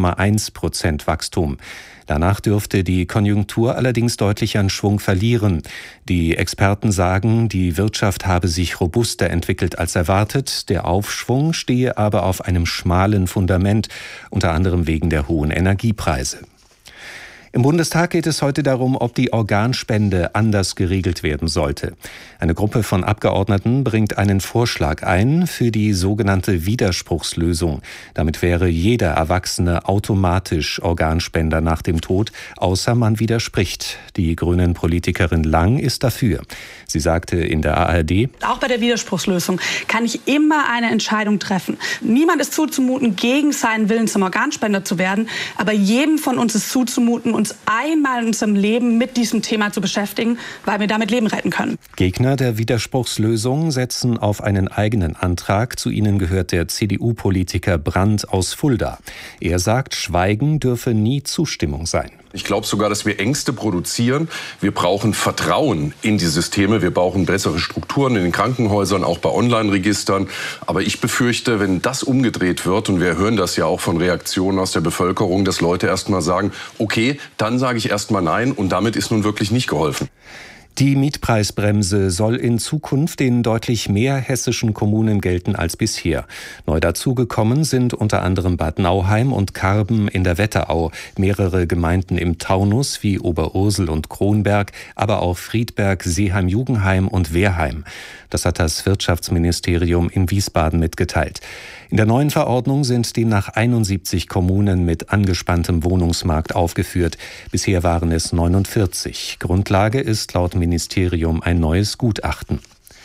[SPEAKER 3] 1,1% Wachstum. Danach dürfte die Konjunktur allerdings deutlich an Schwung verlieren. Die Experten sagen, die Wirtschaft habe sich robuster entwickelt als erwartet. Der Aufschwung stehe aber auf einem schmalen Fundament, unter anderem wegen der hohen Energiepreise. Im Bundestag geht es heute darum, ob die Organspende anders geregelt werden sollte. Eine Gruppe von Abgeordneten bringt einen Vorschlag ein für die sogenannte Widerspruchslösung. Damit wäre jeder Erwachsene automatisch Organspender nach dem Tod, außer man widerspricht. Die Grünen-Politikerin Lang ist dafür. Sie sagte in der ARD:
[SPEAKER 4] Auch bei der Widerspruchslösung kann ich immer eine Entscheidung treffen. Niemand ist zuzumuten, gegen seinen Willen zum Organspender zu werden, aber jedem von uns ist zuzumuten, uns einmal in unserem Leben mit diesem Thema zu beschäftigen, weil wir damit Leben retten können.
[SPEAKER 3] Gegner der Widerspruchslösung setzen auf einen eigenen Antrag. Zu ihnen gehört der CDU-Politiker Brandt aus Fulda. Er sagt, Schweigen dürfe nie Zustimmung sein.
[SPEAKER 5] Ich glaube sogar, dass wir Ängste produzieren. Wir brauchen Vertrauen in die Systeme. Wir brauchen bessere Strukturen in den Krankenhäusern, auch bei Online-Registern. Aber ich befürchte, wenn das umgedreht wird, und wir hören das ja auch von Reaktionen aus der Bevölkerung, dass Leute erst mal sagen, okay, dann sage ich erst mal nein, und damit ist nun wirklich nicht geholfen.
[SPEAKER 3] Die Mietpreisbremse soll in Zukunft in deutlich mehr hessischen Kommunen gelten als bisher. Neu dazugekommen sind unter anderem Bad Nauheim und Karben in der Wetterau, mehrere Gemeinden im Taunus wie Oberursel und Kronberg, aber auch Friedberg, Seeheim-Jugenheim und Wehrheim. Das hat das Wirtschaftsministerium in Wiesbaden mitgeteilt. In der neuen Verordnung sind demnach 71 Kommunen mit angespanntem Wohnungsmarkt aufgeführt. Bisher waren es 49. Grundlage ist laut Ministerium ein neues Gutachten.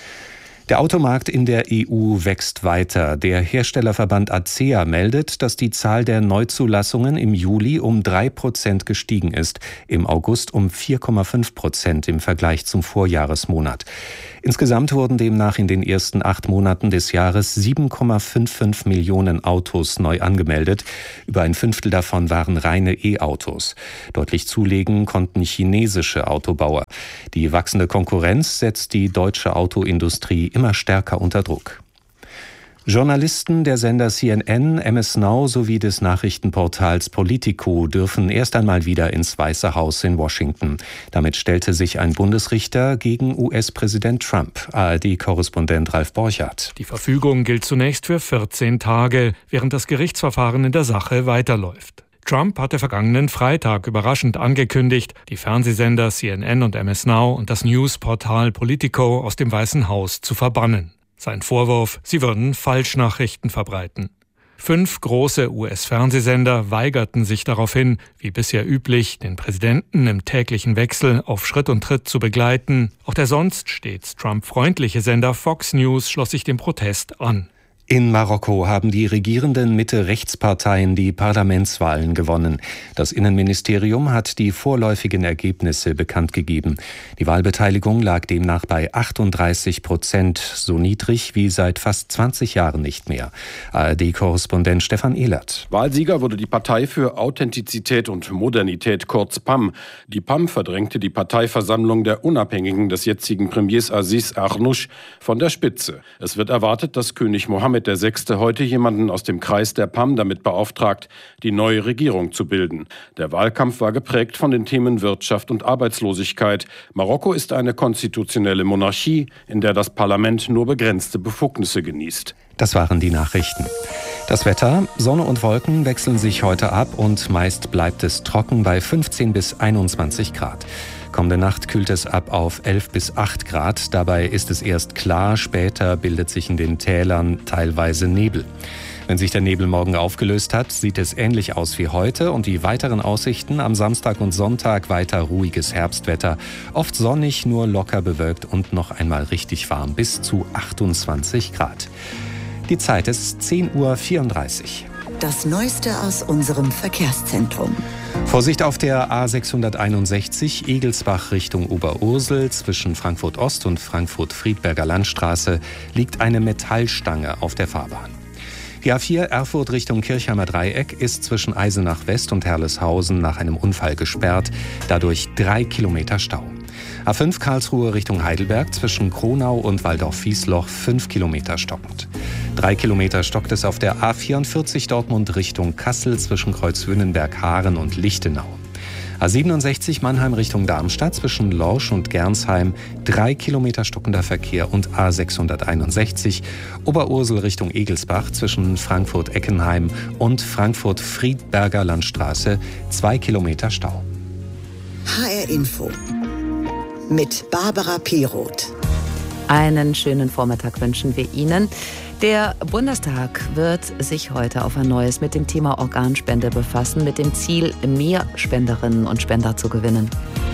[SPEAKER 3] Der Automarkt in der EU wächst weiter. Der Herstellerverband ACEA meldet, dass die Zahl der Neuzulassungen im Juli um 3% gestiegen ist, im August um 4,5% im Vergleich zum Vorjahresmonat. Insgesamt wurden demnach in den ersten 8 Monaten des Jahres 7,55 Millionen Autos neu angemeldet. Über ein Fünftel davon waren reine E-Autos. Deutlich zulegen konnten chinesische Autobauer. Die wachsende Konkurrenz setzt die deutsche Autoindustrie immer stärker unter Druck. Journalisten der Sender CNN, MS Now sowie des Nachrichtenportals Politico dürfen erst einmal wieder ins Weiße Haus in Washington. Damit stellte sich ein Bundesrichter gegen US-Präsident Trump. ARD-Korrespondent Ralf Borchardt.
[SPEAKER 6] Die Verfügung gilt zunächst für 14 Tage, während das Gerichtsverfahren in der Sache weiterläuft. Trump hatte vergangenen Freitag überraschend angekündigt, die Fernsehsender CNN und MS Now und das Newsportal Politico aus dem Weißen Haus zu verbannen. Sein Vorwurf, sie würden Falschnachrichten verbreiten. 5 große US-Fernsehsender weigerten sich daraufhin, wie bisher üblich, den Präsidenten im täglichen Wechsel auf Schritt und Tritt zu begleiten. Auch der sonst stets Trump-freundliche Sender Fox News schloss sich dem Protest an.
[SPEAKER 3] In Marokko haben die regierenden Mitte-Rechtsparteien die Parlamentswahlen gewonnen. Das Innenministerium hat die vorläufigen Ergebnisse bekannt gegeben. Die Wahlbeteiligung lag demnach bei 38%, so niedrig wie seit fast 20 Jahren nicht mehr. ARD-Korrespondent Stefan Ehlert.
[SPEAKER 25] Wahlsieger wurde die Partei für Authentizität und Modernität, kurz PAM. Die PAM verdrängte die Parteiversammlung der Unabhängigen des jetzigen Premiers Aziz Arnouch von der Spitze. Es wird erwartet, dass König Mohammed VI. Heute jemanden aus dem Kreis der PAM damit beauftragt, die neue Regierung zu bilden. Der Wahlkampf war geprägt von den Themen Wirtschaft und Arbeitslosigkeit. Marokko ist eine konstitutionelle Monarchie, in der das Parlament nur begrenzte Befugnisse genießt.
[SPEAKER 3] Das waren die Nachrichten. Das Wetter, Sonne und Wolken wechseln sich heute ab und meist bleibt es trocken bei 15 bis 21 Grad. Kommende Nacht kühlt es ab auf 11 bis 8 Grad. Dabei ist es erst klar, später bildet sich in den Tälern teilweise Nebel. Wenn sich der Nebel morgen aufgelöst hat, sieht es ähnlich aus wie heute und die weiteren Aussichten am Samstag und Sonntag weiter ruhiges Herbstwetter. Oft sonnig, nur locker bewölkt und noch einmal richtig warm, bis zu 28 Grad. Die Zeit ist 10:34 Uhr.
[SPEAKER 1] Das Neueste aus unserem Verkehrszentrum.
[SPEAKER 3] Vorsicht auf der A661 Egelsbach Richtung Oberursel. Zwischen Frankfurt Ost und Frankfurt-Friedberger Landstraße liegt eine Metallstange auf der Fahrbahn. Die A4 Erfurt Richtung Kirchheimer Dreieck ist zwischen Eisenach West und Herleshausen nach einem Unfall gesperrt. Dadurch 3 Kilometer Stau. A5 Karlsruhe Richtung Heidelberg zwischen Kronau und Waldorf-Wiesloch 5 Kilometer stockend. 3 Kilometer stockt es auf der A44 Dortmund Richtung Kassel zwischen Kreuzwünnenberg-Haaren und Lichtenau. A67 Mannheim Richtung Darmstadt zwischen Lorsch und Gernsheim 3 Kilometer stockender Verkehr und A661 Oberursel Richtung Egelsbach zwischen Frankfurt-Eckenheim und Frankfurt-Friedberger Landstraße 2 Kilometer Stau.
[SPEAKER 1] HR Info mit Barbara Piroth.
[SPEAKER 7] Einen schönen Vormittag wünschen wir Ihnen. Der Bundestag wird sich heute auf ein neues mit dem Thema Organspende befassen, mit dem Ziel, mehr Spenderinnen und Spender zu gewinnen.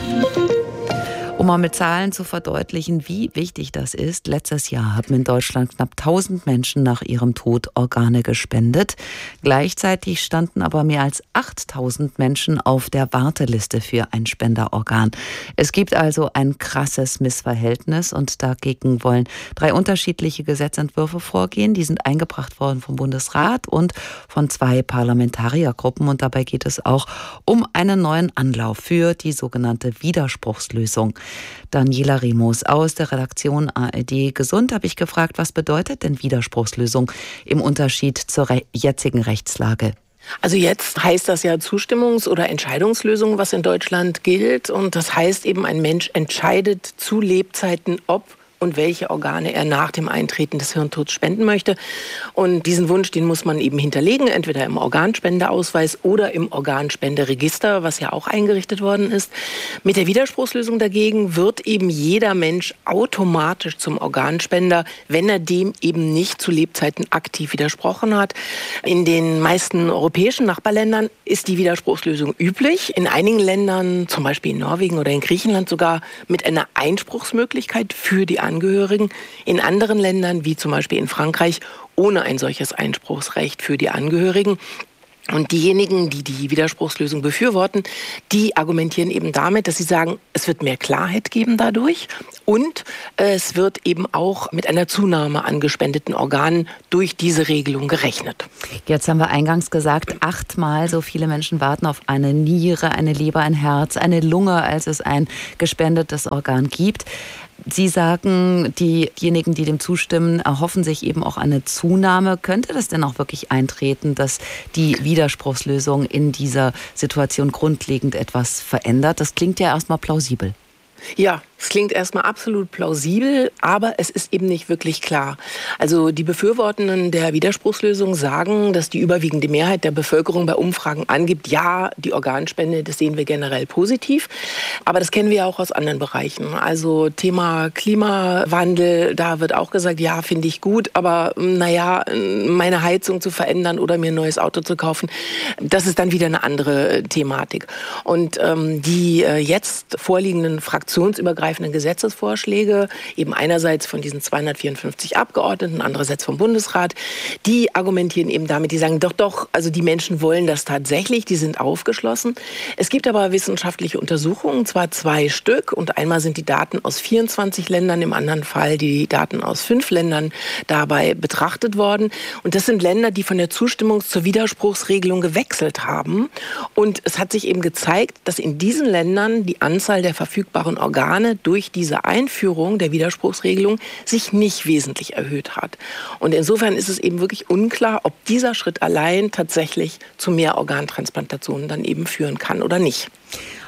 [SPEAKER 7] Um mal mit Zahlen zu verdeutlichen, wie wichtig das ist, letztes Jahr haben in Deutschland knapp 1000 Menschen nach ihrem Tod Organe gespendet. Gleichzeitig standen aber mehr als 8000 Menschen auf der Warteliste für ein Spenderorgan. Es gibt also ein krasses Missverhältnis und dagegen wollen 3 unterschiedliche Gesetzentwürfe vorgehen. Die sind eingebracht worden vom Bundesrat und von 2 Parlamentariergruppen und dabei geht es auch um einen neuen Anlauf für die sogenannte Widerspruchslösung. Daniela Remus aus der Redaktion ARD Gesund habe ich gefragt, was bedeutet denn Widerspruchslösung im Unterschied zur jetzigen Rechtslage?
[SPEAKER 2] Also jetzt heißt das ja Zustimmungs- oder Entscheidungslösung, was in Deutschland gilt. Und das heißt eben, ein Mensch entscheidet zu Lebzeiten, ob und welche Organe er nach dem Eintreten des Hirntods spenden möchte. Und diesen Wunsch, den muss man eben hinterlegen, entweder im Organspendeausweis oder im Organspenderegister, was ja auch eingerichtet worden ist. Mit der Widerspruchslösung dagegen wird eben jeder Mensch automatisch zum Organspender, wenn er dem eben nicht zu Lebzeiten aktiv widersprochen hat. In den meisten europäischen Nachbarländern ist die Widerspruchslösung üblich. In einigen Ländern, zum Beispiel in Norwegen oder in Griechenland, sogar mit einer Einspruchsmöglichkeit für die Angehörigen. In anderen Ländern, wie zum Beispiel in Frankreich, ohne ein solches Einspruchsrecht für die Angehörigen. Und diejenigen, die die Widerspruchslösung befürworten, die argumentieren eben damit, dass sie sagen, es wird mehr Klarheit geben dadurch und es wird eben auch mit einer Zunahme an gespendeten Organen durch diese Regelung gerechnet.
[SPEAKER 7] Jetzt haben wir eingangs gesagt, 8-mal so viele Menschen warten auf eine Niere, eine Leber, ein Herz, eine Lunge, als es ein gespendetes Organ gibt. Sie sagen, diejenigen, die dem zustimmen, erhoffen sich eben auch eine Zunahme. Könnte das denn auch wirklich eintreten, dass die Widerspruchslösung in dieser Situation grundlegend etwas verändert? Das klingt ja erstmal plausibel.
[SPEAKER 2] Ja, es klingt erstmal absolut plausibel, aber es ist eben nicht wirklich klar. Also die Befürwortenden der Widerspruchslösung sagen, dass die überwiegende Mehrheit der Bevölkerung bei Umfragen angibt, ja, die Organspende, das sehen wir generell positiv. Aber das kennen wir ja auch aus anderen Bereichen. Also Thema Klimawandel, da wird auch gesagt, ja, finde ich gut, aber naja, meine Heizung zu verändern oder mir ein neues Auto zu kaufen, das ist dann wieder eine andere Thematik. Und die jetzt vorliegenden fraktionsübergreifenden Gesetzesvorschläge, eben einerseits von diesen 254 Abgeordneten, andererseits vom Bundesrat, die argumentieren eben damit, die sagen, doch, also die Menschen wollen das tatsächlich, die sind aufgeschlossen. Es gibt aber wissenschaftliche Untersuchungen, zwar 2 Stück, und einmal sind die Daten aus 24 Ländern, im anderen Fall die Daten aus 5 Ländern dabei betrachtet worden. Und das sind Länder, die von der Zustimmungs- zur Widerspruchsregelung gewechselt haben. Und es hat sich eben gezeigt, dass in diesen Ländern die Anzahl der verfügbaren Organe durch diese Einführung der Widerspruchsregelung sich nicht wesentlich erhöht hat. Und insofern ist es eben wirklich unklar, ob dieser Schritt allein tatsächlich zu mehr Organtransplantationen dann eben führen kann oder nicht.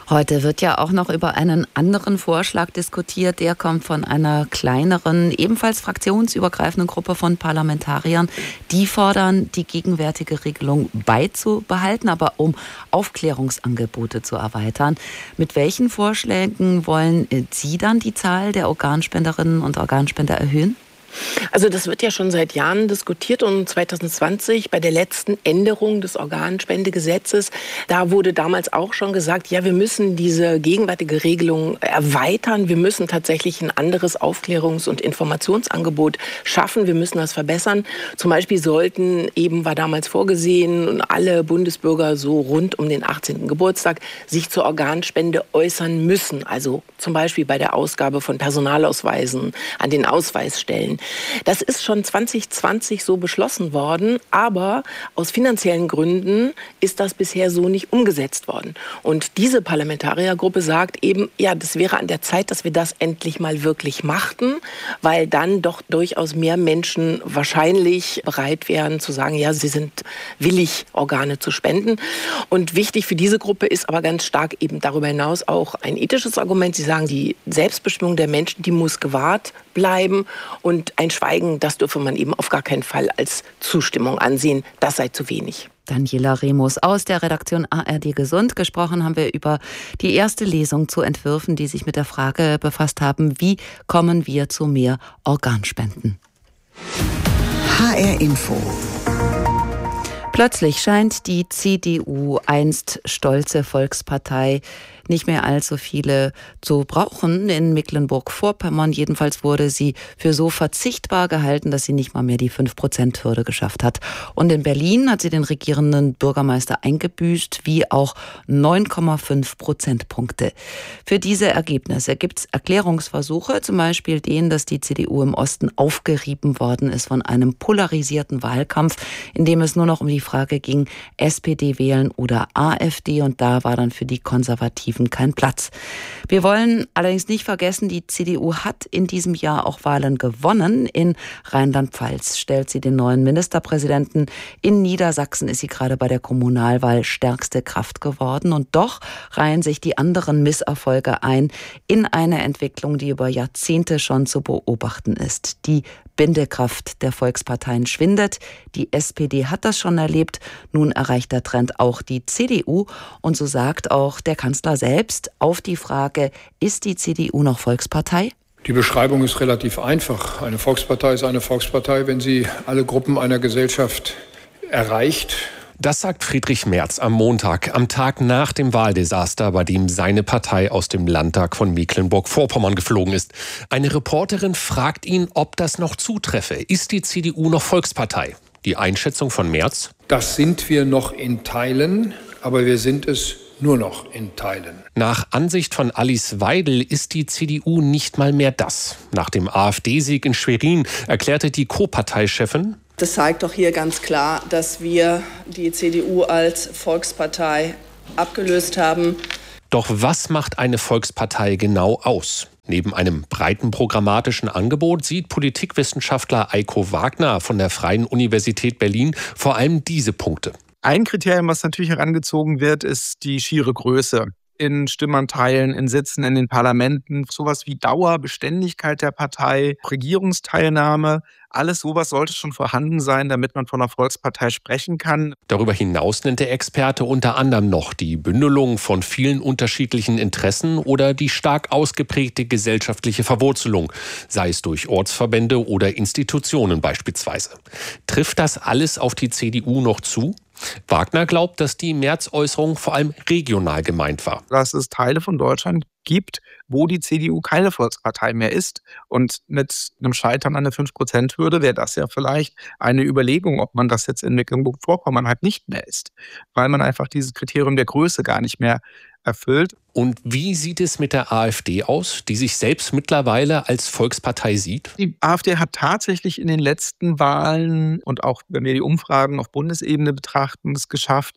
[SPEAKER 7] Heute wird ja auch noch über einen anderen Vorschlag diskutiert. Der kommt von einer kleineren, ebenfalls fraktionsübergreifenden Gruppe von Parlamentariern. Die fordern, die gegenwärtige Regelung beizubehalten, aber um Aufklärungsangebote zu erweitern. Mit welchen Vorschlägen wollen Sie dann die Zahl der Organspenderinnen und Organspender erhöhen?
[SPEAKER 2] Also das wird ja schon seit Jahren diskutiert und 2020 bei der letzten Änderung des Organspendegesetzes, da wurde damals auch schon gesagt, ja, wir müssen diese gegenwärtige Regelung erweitern, wir müssen tatsächlich ein anderes Aufklärungs- und Informationsangebot schaffen, wir müssen das verbessern. Zum Beispiel sollten eben, war damals vorgesehen, alle Bundesbürger so rund um den 18. Geburtstag sich zur Organspende äußern müssen. Also zum Beispiel bei der Ausgabe von Personalausweisen an den Ausweisstellen. Das ist schon 2020 so beschlossen worden, aber aus finanziellen Gründen ist das bisher so nicht umgesetzt worden. Und diese Parlamentariergruppe sagt eben, ja, das wäre an der Zeit, dass wir das endlich mal wirklich machten, weil dann doch durchaus mehr Menschen wahrscheinlich bereit wären zu sagen, ja, sie sind willig, Organe zu spenden. Und wichtig für diese Gruppe ist aber ganz stark eben darüber hinaus auch ein ethisches Argument. Sie sagen, die Selbstbestimmung der Menschen, die muss gewahrt bleiben und ein Schweigen, das dürfe man eben auf gar keinen Fall als Zustimmung ansehen. Das sei zu wenig.
[SPEAKER 7] Daniela Remus aus der Redaktion ARD Gesund. Gesprochen haben wir über die erste Lesung zu Entwürfen, die sich mit der Frage befasst haben, wie kommen wir zu mehr Organspenden.
[SPEAKER 1] HR Info.
[SPEAKER 7] Plötzlich scheint die CDU, einst stolze Volkspartei, nicht mehr allzu viele zu brauchen. In Mecklenburg-Vorpommern jedenfalls wurde sie für so verzichtbar gehalten, dass sie nicht mal mehr die 5%-Hürde geschafft hat. Und in Berlin hat sie den regierenden Bürgermeister eingebüßt, wie auch 9,5 Prozentpunkte. Für diese Ergebnisse gibt es Erklärungsversuche, zum Beispiel den, dass die CDU im Osten aufgerieben worden ist von einem polarisierten Wahlkampf, in dem es nur noch um die Frage ging, SPD wählen oder AfD, und da war dann für die Konservativen kein Platz. Wir wollen allerdings nicht vergessen, die CDU hat in diesem Jahr auch Wahlen gewonnen. In Rheinland-Pfalz stellt sie den neuen Ministerpräsidenten. In Niedersachsen ist sie gerade bei der Kommunalwahl stärkste Kraft geworden. Und doch reihen sich die anderen Misserfolge ein in eine Entwicklung, die über Jahrzehnte schon zu beobachten ist. Die Bindekraft der Volksparteien schwindet. Die SPD hat das schon erlebt. Nun erreicht der Trend auch die CDU. Und so sagt auch der Kanzler selbst auf die Frage, ist die CDU noch Volkspartei?
[SPEAKER 9] Die Beschreibung ist relativ einfach. Eine Volkspartei ist eine Volkspartei, wenn sie alle Gruppen einer Gesellschaft erreicht.
[SPEAKER 3] Das sagt Friedrich Merz am Montag, am Tag nach dem Wahldesaster, bei dem seine Partei aus dem Landtag von Mecklenburg-Vorpommern geflogen ist. Eine Reporterin fragt ihn, ob das noch zutreffe. Ist die CDU noch Volkspartei? Die Einschätzung von Merz?
[SPEAKER 9] Das sind wir noch in Teilen, aber wir sind es nur noch in Teilen.
[SPEAKER 3] Nach Ansicht von Alice Weidel ist die CDU nicht mal mehr das. Nach dem AfD-Sieg in Schwerin erklärte die Co-Parteichefin:
[SPEAKER 10] Das zeigt doch hier ganz klar, dass wir die CDU als Volkspartei abgelöst haben.
[SPEAKER 3] Doch was macht eine Volkspartei genau aus? Neben einem breiten programmatischen Angebot sieht Politikwissenschaftler Eiko Wagner von der Freien Universität Berlin vor allem diese Punkte.
[SPEAKER 11] Ein Kriterium, was natürlich herangezogen wird, ist die schiere Größe. In Stimmanteilen, in Sitzen in den Parlamenten, sowas wie Dauer, Beständigkeit der Partei, Regierungsteilnahme, alles sowas sollte schon vorhanden sein, damit man von einer Volkspartei sprechen kann.
[SPEAKER 3] Darüber hinaus nennt der Experte unter anderem noch die Bündelung von vielen unterschiedlichen Interessen oder die stark ausgeprägte gesellschaftliche Verwurzelung, sei es durch Ortsverbände oder Institutionen beispielsweise. Trifft das alles auf die CDU noch zu? Wagner glaubt, dass die Merz-Äußerung vor allem regional gemeint war.
[SPEAKER 11] Dass es Teile von Deutschland gibt, wo die CDU keine Volkspartei mehr ist. Und mit einem Scheitern an der 5%-Hürde wäre das ja vielleicht eine Überlegung, ob man das jetzt in Mecklenburg-Vorpommern halt nicht mehr ist. Weil man einfach dieses Kriterium der Größe gar nicht mehr erfüllt.
[SPEAKER 3] Und wie sieht es mit der AfD aus, die sich selbst mittlerweile als Volkspartei sieht?
[SPEAKER 11] Die AfD hat tatsächlich in den letzten Wahlen und auch, wenn wir die Umfragen auf Bundesebene betrachten, es geschafft,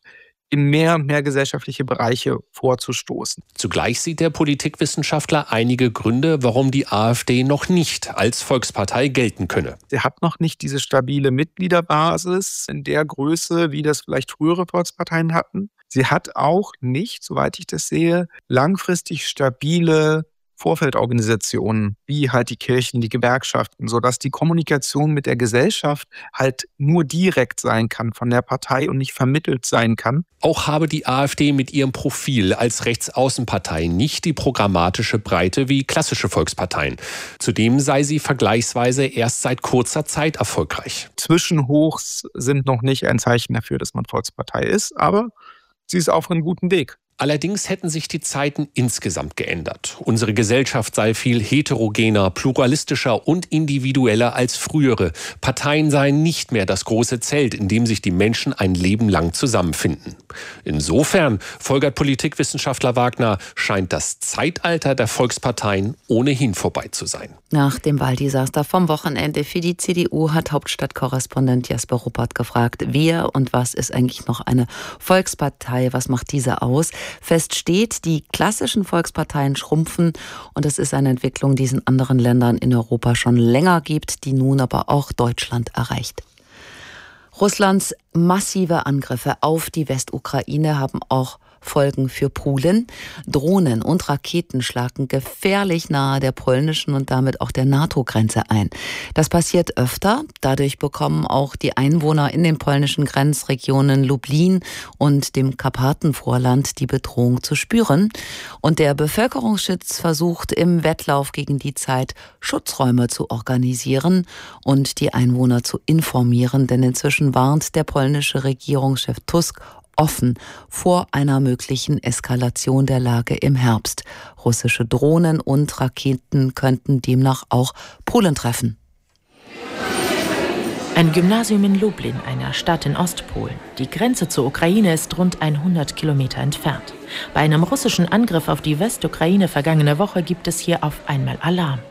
[SPEAKER 11] in mehr und mehr gesellschaftliche Bereiche vorzustoßen.
[SPEAKER 8] Zugleich sieht der Politikwissenschaftler einige Gründe, warum die AfD noch nicht als Volkspartei gelten könne.
[SPEAKER 11] Sie hat noch nicht diese stabile Mitgliederbasis in der Größe, wie das vielleicht frühere Volksparteien hatten. Sie hat auch nicht, soweit ich das sehe, langfristig stabile Vorfeldorganisationen, wie halt die Kirchen, die Gewerkschaften, sodass die Kommunikation mit der Gesellschaft halt nur direkt sein kann von der Partei und nicht vermittelt sein kann.
[SPEAKER 8] Auch habe die AfD mit ihrem Profil als Rechtsaußenpartei nicht die programmatische Breite wie klassische Volksparteien. Zudem sei sie vergleichsweise erst seit kurzer Zeit erfolgreich.
[SPEAKER 11] Zwischenhochs sind noch nicht ein Zeichen dafür, dass man Volkspartei ist, aber sie ist auf einem guten Weg.
[SPEAKER 8] Allerdings hätten sich die Zeiten insgesamt geändert. Unsere Gesellschaft sei viel heterogener, pluralistischer und individueller als frühere. Parteien seien nicht mehr das große Zelt, in dem sich die Menschen ein Leben lang zusammenfinden. Insofern, folgert Politikwissenschaftler Wagner, scheint das Zeitalter der Volksparteien ohnehin vorbei zu sein.
[SPEAKER 7] Nach dem Wahldesaster vom Wochenende für die CDU hat Hauptstadtkorrespondent Jesper Ruppert gefragt, wer und was ist eigentlich noch eine Volkspartei, was macht diese aus? Fest steht, die klassischen Volksparteien schrumpfen und es ist eine Entwicklung, die es in anderen Ländern in Europa schon länger gibt, die nun aber auch Deutschland erreicht. Russlands massive Angriffe auf die Westukraine haben auch Folgen für Polen. Drohnen und Raketen schlagen gefährlich nahe der polnischen und damit auch der NATO-Grenze ein. Das passiert öfter. Dadurch bekommen auch die Einwohner in den polnischen Grenzregionen Lublin und dem Karpatenvorland die Bedrohung zu spüren. Und der Bevölkerungsschutz versucht im Wettlauf gegen die Zeit, Schutzräume zu organisieren und die Einwohner zu informieren. Denn inzwischen warnt der polnische Regierungschef Tusk offen vor einer möglichen Eskalation der Lage im Herbst. Russische Drohnen und Raketen könnten demnach auch Polen treffen.
[SPEAKER 12] Ein Gymnasium in Lublin, einer Stadt in Ostpolen. Die Grenze zur Ukraine ist rund 100 Kilometer entfernt. Bei einem russischen Angriff auf die Westukraine vergangene Woche gibt es hier auf einmal Alarm.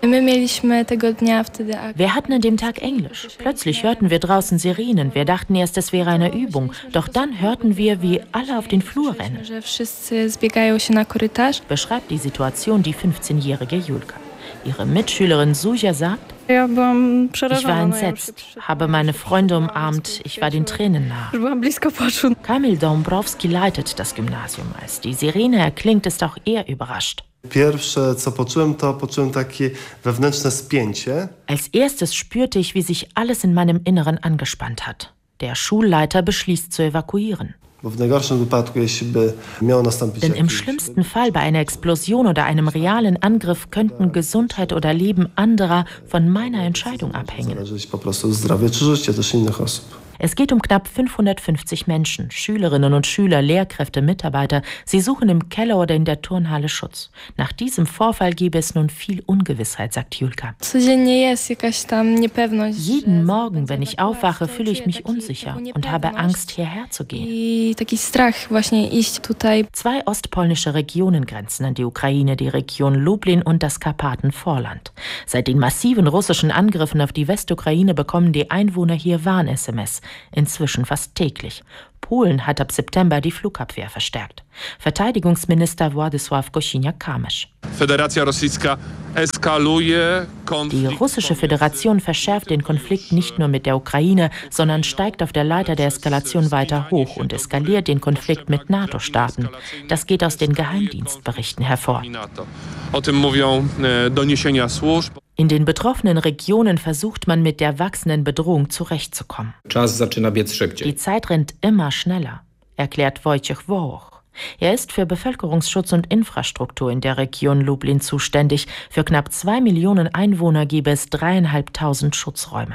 [SPEAKER 12] Wir hatten an dem Tag Englisch. Plötzlich hörten wir draußen Sirenen. Wir dachten erst, es wäre eine Übung. Doch dann hörten wir, wie alle auf den Flur rennen. Beschreibt die Situation die 15-jährige Julka. Ihre Mitschülerin Suja sagt, ich war entsetzt, habe meine Freunde umarmt, ich war den Tränen nah. Kamil Dąbrowski leitet das Gymnasium. Als die Sirene erklingt, ist auch er überrascht. Als erstes spürte ich, wie sich alles in meinem Inneren angespannt hat. Der Schulleiter beschließt zu evakuieren. Denn im schlimmsten Fall bei einer Explosion oder einem realen Angriff könnten Gesundheit oder Leben anderer von meiner Entscheidung abhängen. Es geht um knapp 550 Menschen, Schülerinnen und Schüler, Lehrkräfte, Mitarbeiter. Sie suchen im Keller oder in der Turnhalle Schutz. Nach diesem Vorfall gäbe es nun viel Ungewissheit, sagt Julka. Jeden Morgen, wenn ich aufwache, fühle ich mich unsicher und habe Angst, hierher zu gehen. 2 ostpolnische Regionen grenzen an die Ukraine, die Region Lublin und das Karpatenvorland. Seit den massiven russischen Angriffen auf die Westukraine bekommen die Einwohner hier Warn-SMS. Inzwischen fast täglich. Polen hat ab September die Flugabwehr verstärkt. Verteidigungsminister Władysław Kosiniak-Kamysz. Die russische Föderation verschärft den Konflikt nicht nur mit der Ukraine, sondern steigt auf der Leiter der Eskalation weiter hoch und eskaliert den Konflikt mit NATO-Staaten. Das geht aus den Geheimdienstberichten hervor. In den betroffenen Regionen versucht man mit der wachsenden Bedrohung zurechtzukommen. Die Zeit rennt immer schneller, erklärt Wojciech Wołoch. Er ist für Bevölkerungsschutz und Infrastruktur in der Region Lublin zuständig. Für knapp 2 Millionen Einwohner gäbe es 3.500 Schutzräume.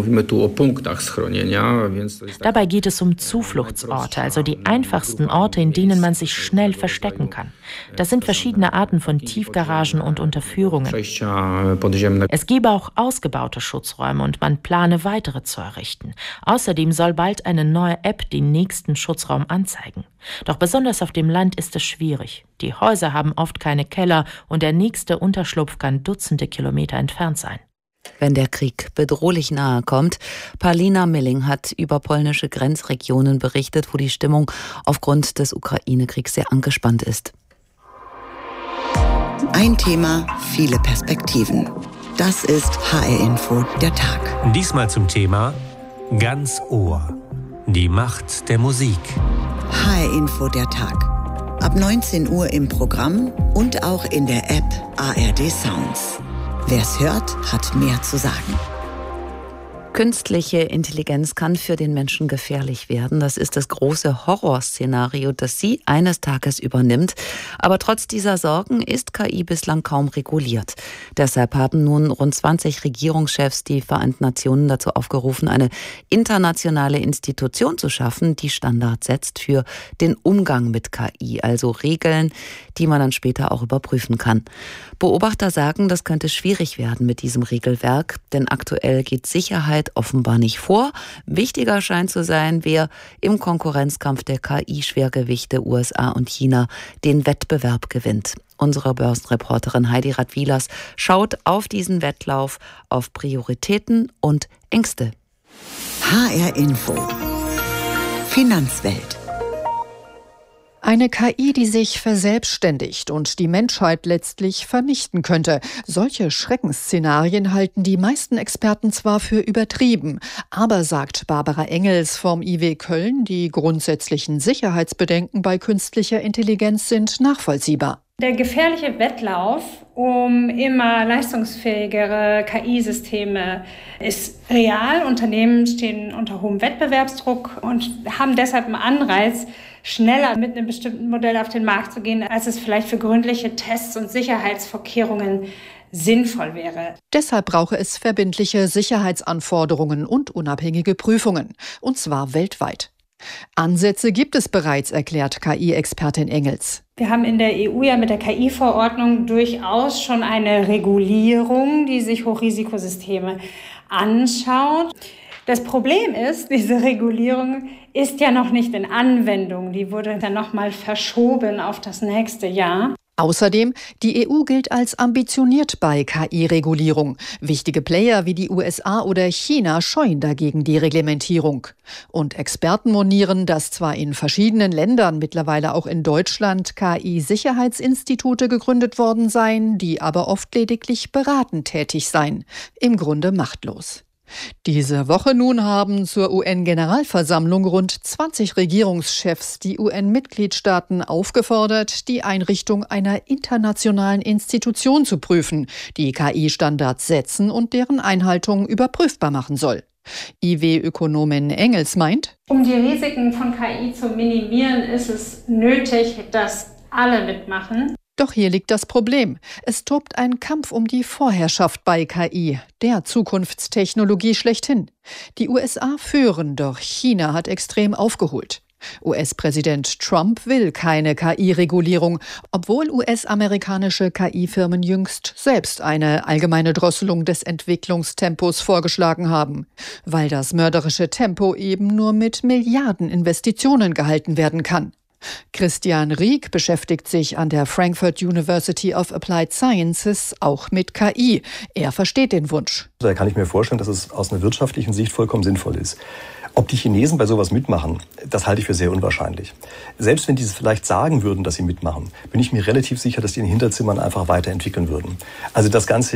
[SPEAKER 12] Dabei geht es um Zufluchtsorte, also die einfachsten Orte, in denen man sich schnell verstecken kann. Das sind verschiedene Arten von Tiefgaragen und Unterführungen. Es gebe auch ausgebaute Schutzräume und man plane weitere zu errichten. Außerdem soll bald eine neue App den nächsten Schutzraum anzeigen. Doch besonders auf dem Land ist es schwierig. Die Häuser haben oft keine Keller und der nächste Unterschlupf kann Dutzende Kilometer entfernt sein.
[SPEAKER 7] wenn der Krieg bedrohlich nahe kommt. Paulina Milling hat über polnische Grenzregionen berichtet, wo die Stimmung aufgrund des Ukraine-Kriegs sehr angespannt ist.
[SPEAKER 1] Ein Thema, viele Perspektiven. Das ist HR Info der Tag.
[SPEAKER 13] Diesmal zum Thema Ganz Ohr. Die Macht der Musik.
[SPEAKER 1] HR Info der Tag. Ab 19 Uhr im Programm und auch in der App ARD Sounds. Wer's hört, hat mehr zu sagen.
[SPEAKER 7] Künstliche Intelligenz kann für den Menschen gefährlich werden. Das ist das große Horrorszenario, das sie eines Tages übernimmt. Aber trotz dieser Sorgen ist KI bislang kaum reguliert. Deshalb haben nun rund 20 Regierungschefs die Vereinten Nationen dazu aufgerufen, eine internationale Institution zu schaffen, die Standards setzt für den Umgang mit KI, also Regeln, die man dann später auch überprüfen kann. Beobachter sagen, das könnte schwierig werden mit diesem Regelwerk, denn aktuell geht Sicherheit offenbar nicht vor. Wichtiger scheint zu sein, wer im Konkurrenzkampf der KI-Schwergewichte USA und China den Wettbewerb gewinnt. Unsere Börsenreporterin Heidi Radwilas schaut auf diesen Wettlauf, auf Prioritäten und Ängste.
[SPEAKER 1] HR Info. Finanzwelt.
[SPEAKER 14] Eine KI, die sich verselbstständigt und die Menschheit letztlich vernichten könnte. Solche Schreckensszenarien halten die meisten Experten zwar für übertrieben, aber, sagt Barbara Engels vom IW Köln, die grundsätzlichen Sicherheitsbedenken bei künstlicher Intelligenz sind nachvollziehbar.
[SPEAKER 15] Der gefährliche Wettlauf um immer leistungsfähigere KI-Systeme ist real. Unternehmen stehen unter hohem Wettbewerbsdruck und haben deshalb einen Anreiz, schneller mit einem bestimmten Modell auf den Markt zu gehen, als es vielleicht für gründliche Tests und Sicherheitsvorkehrungen sinnvoll wäre.
[SPEAKER 14] Deshalb brauche es verbindliche Sicherheitsanforderungen und unabhängige Prüfungen, und zwar weltweit. Ansätze gibt es bereits, erklärt KI-Expertin Engels.
[SPEAKER 15] Wir haben in der EU ja mit der KI-Verordnung durchaus schon eine Regulierung, die sich Hochrisikosysteme anschaut. Das Problem ist, diese Regulierung ist ja noch nicht in Anwendung. Die wurde dann nochmal verschoben auf das nächste Jahr.
[SPEAKER 14] Außerdem, die EU gilt als ambitioniert bei KI-Regulierung. Wichtige Player wie die USA oder China scheuen dagegen die Reglementierung. Und Experten monieren, dass zwar in verschiedenen Ländern, mittlerweile auch in Deutschland, KI-Sicherheitsinstitute gegründet worden seien, die aber oft lediglich beratend tätig seien. Im Grunde machtlos. Diese Woche nun haben zur UN-Generalversammlung rund 20 Regierungschefs die UN-Mitgliedstaaten aufgefordert, die Einrichtung einer internationalen Institution zu prüfen, die KI-Standards setzen und deren Einhaltung überprüfbar machen soll. IW-Ökonomin Engels meint:
[SPEAKER 15] Um die Risiken von KI zu minimieren, ist es nötig, dass alle mitmachen.
[SPEAKER 14] Doch hier liegt das Problem. Es tobt ein Kampf um die Vorherrschaft bei KI, der Zukunftstechnologie schlechthin. Die USA führen, doch China hat extrem aufgeholt. US-Präsident Trump will keine KI-Regulierung, obwohl US-amerikanische KI-Firmen jüngst selbst eine allgemeine Drosselung des Entwicklungstempos vorgeschlagen haben, weil das mörderische Tempo eben nur mit Milliardeninvestitionen gehalten werden kann. Christian Rieck beschäftigt sich an der Frankfurt University of Applied Sciences auch mit KI. Er versteht den Wunsch.
[SPEAKER 16] Da kann ich mir vorstellen, dass es aus einer wirtschaftlichen Sicht vollkommen sinnvoll ist. Ob die Chinesen bei sowas mitmachen, das halte ich für sehr unwahrscheinlich. Selbst wenn die es vielleicht sagen würden, dass sie mitmachen, bin ich mir relativ sicher, dass die in den Hinterzimmern einfach weiterentwickeln würden. Also das Ganze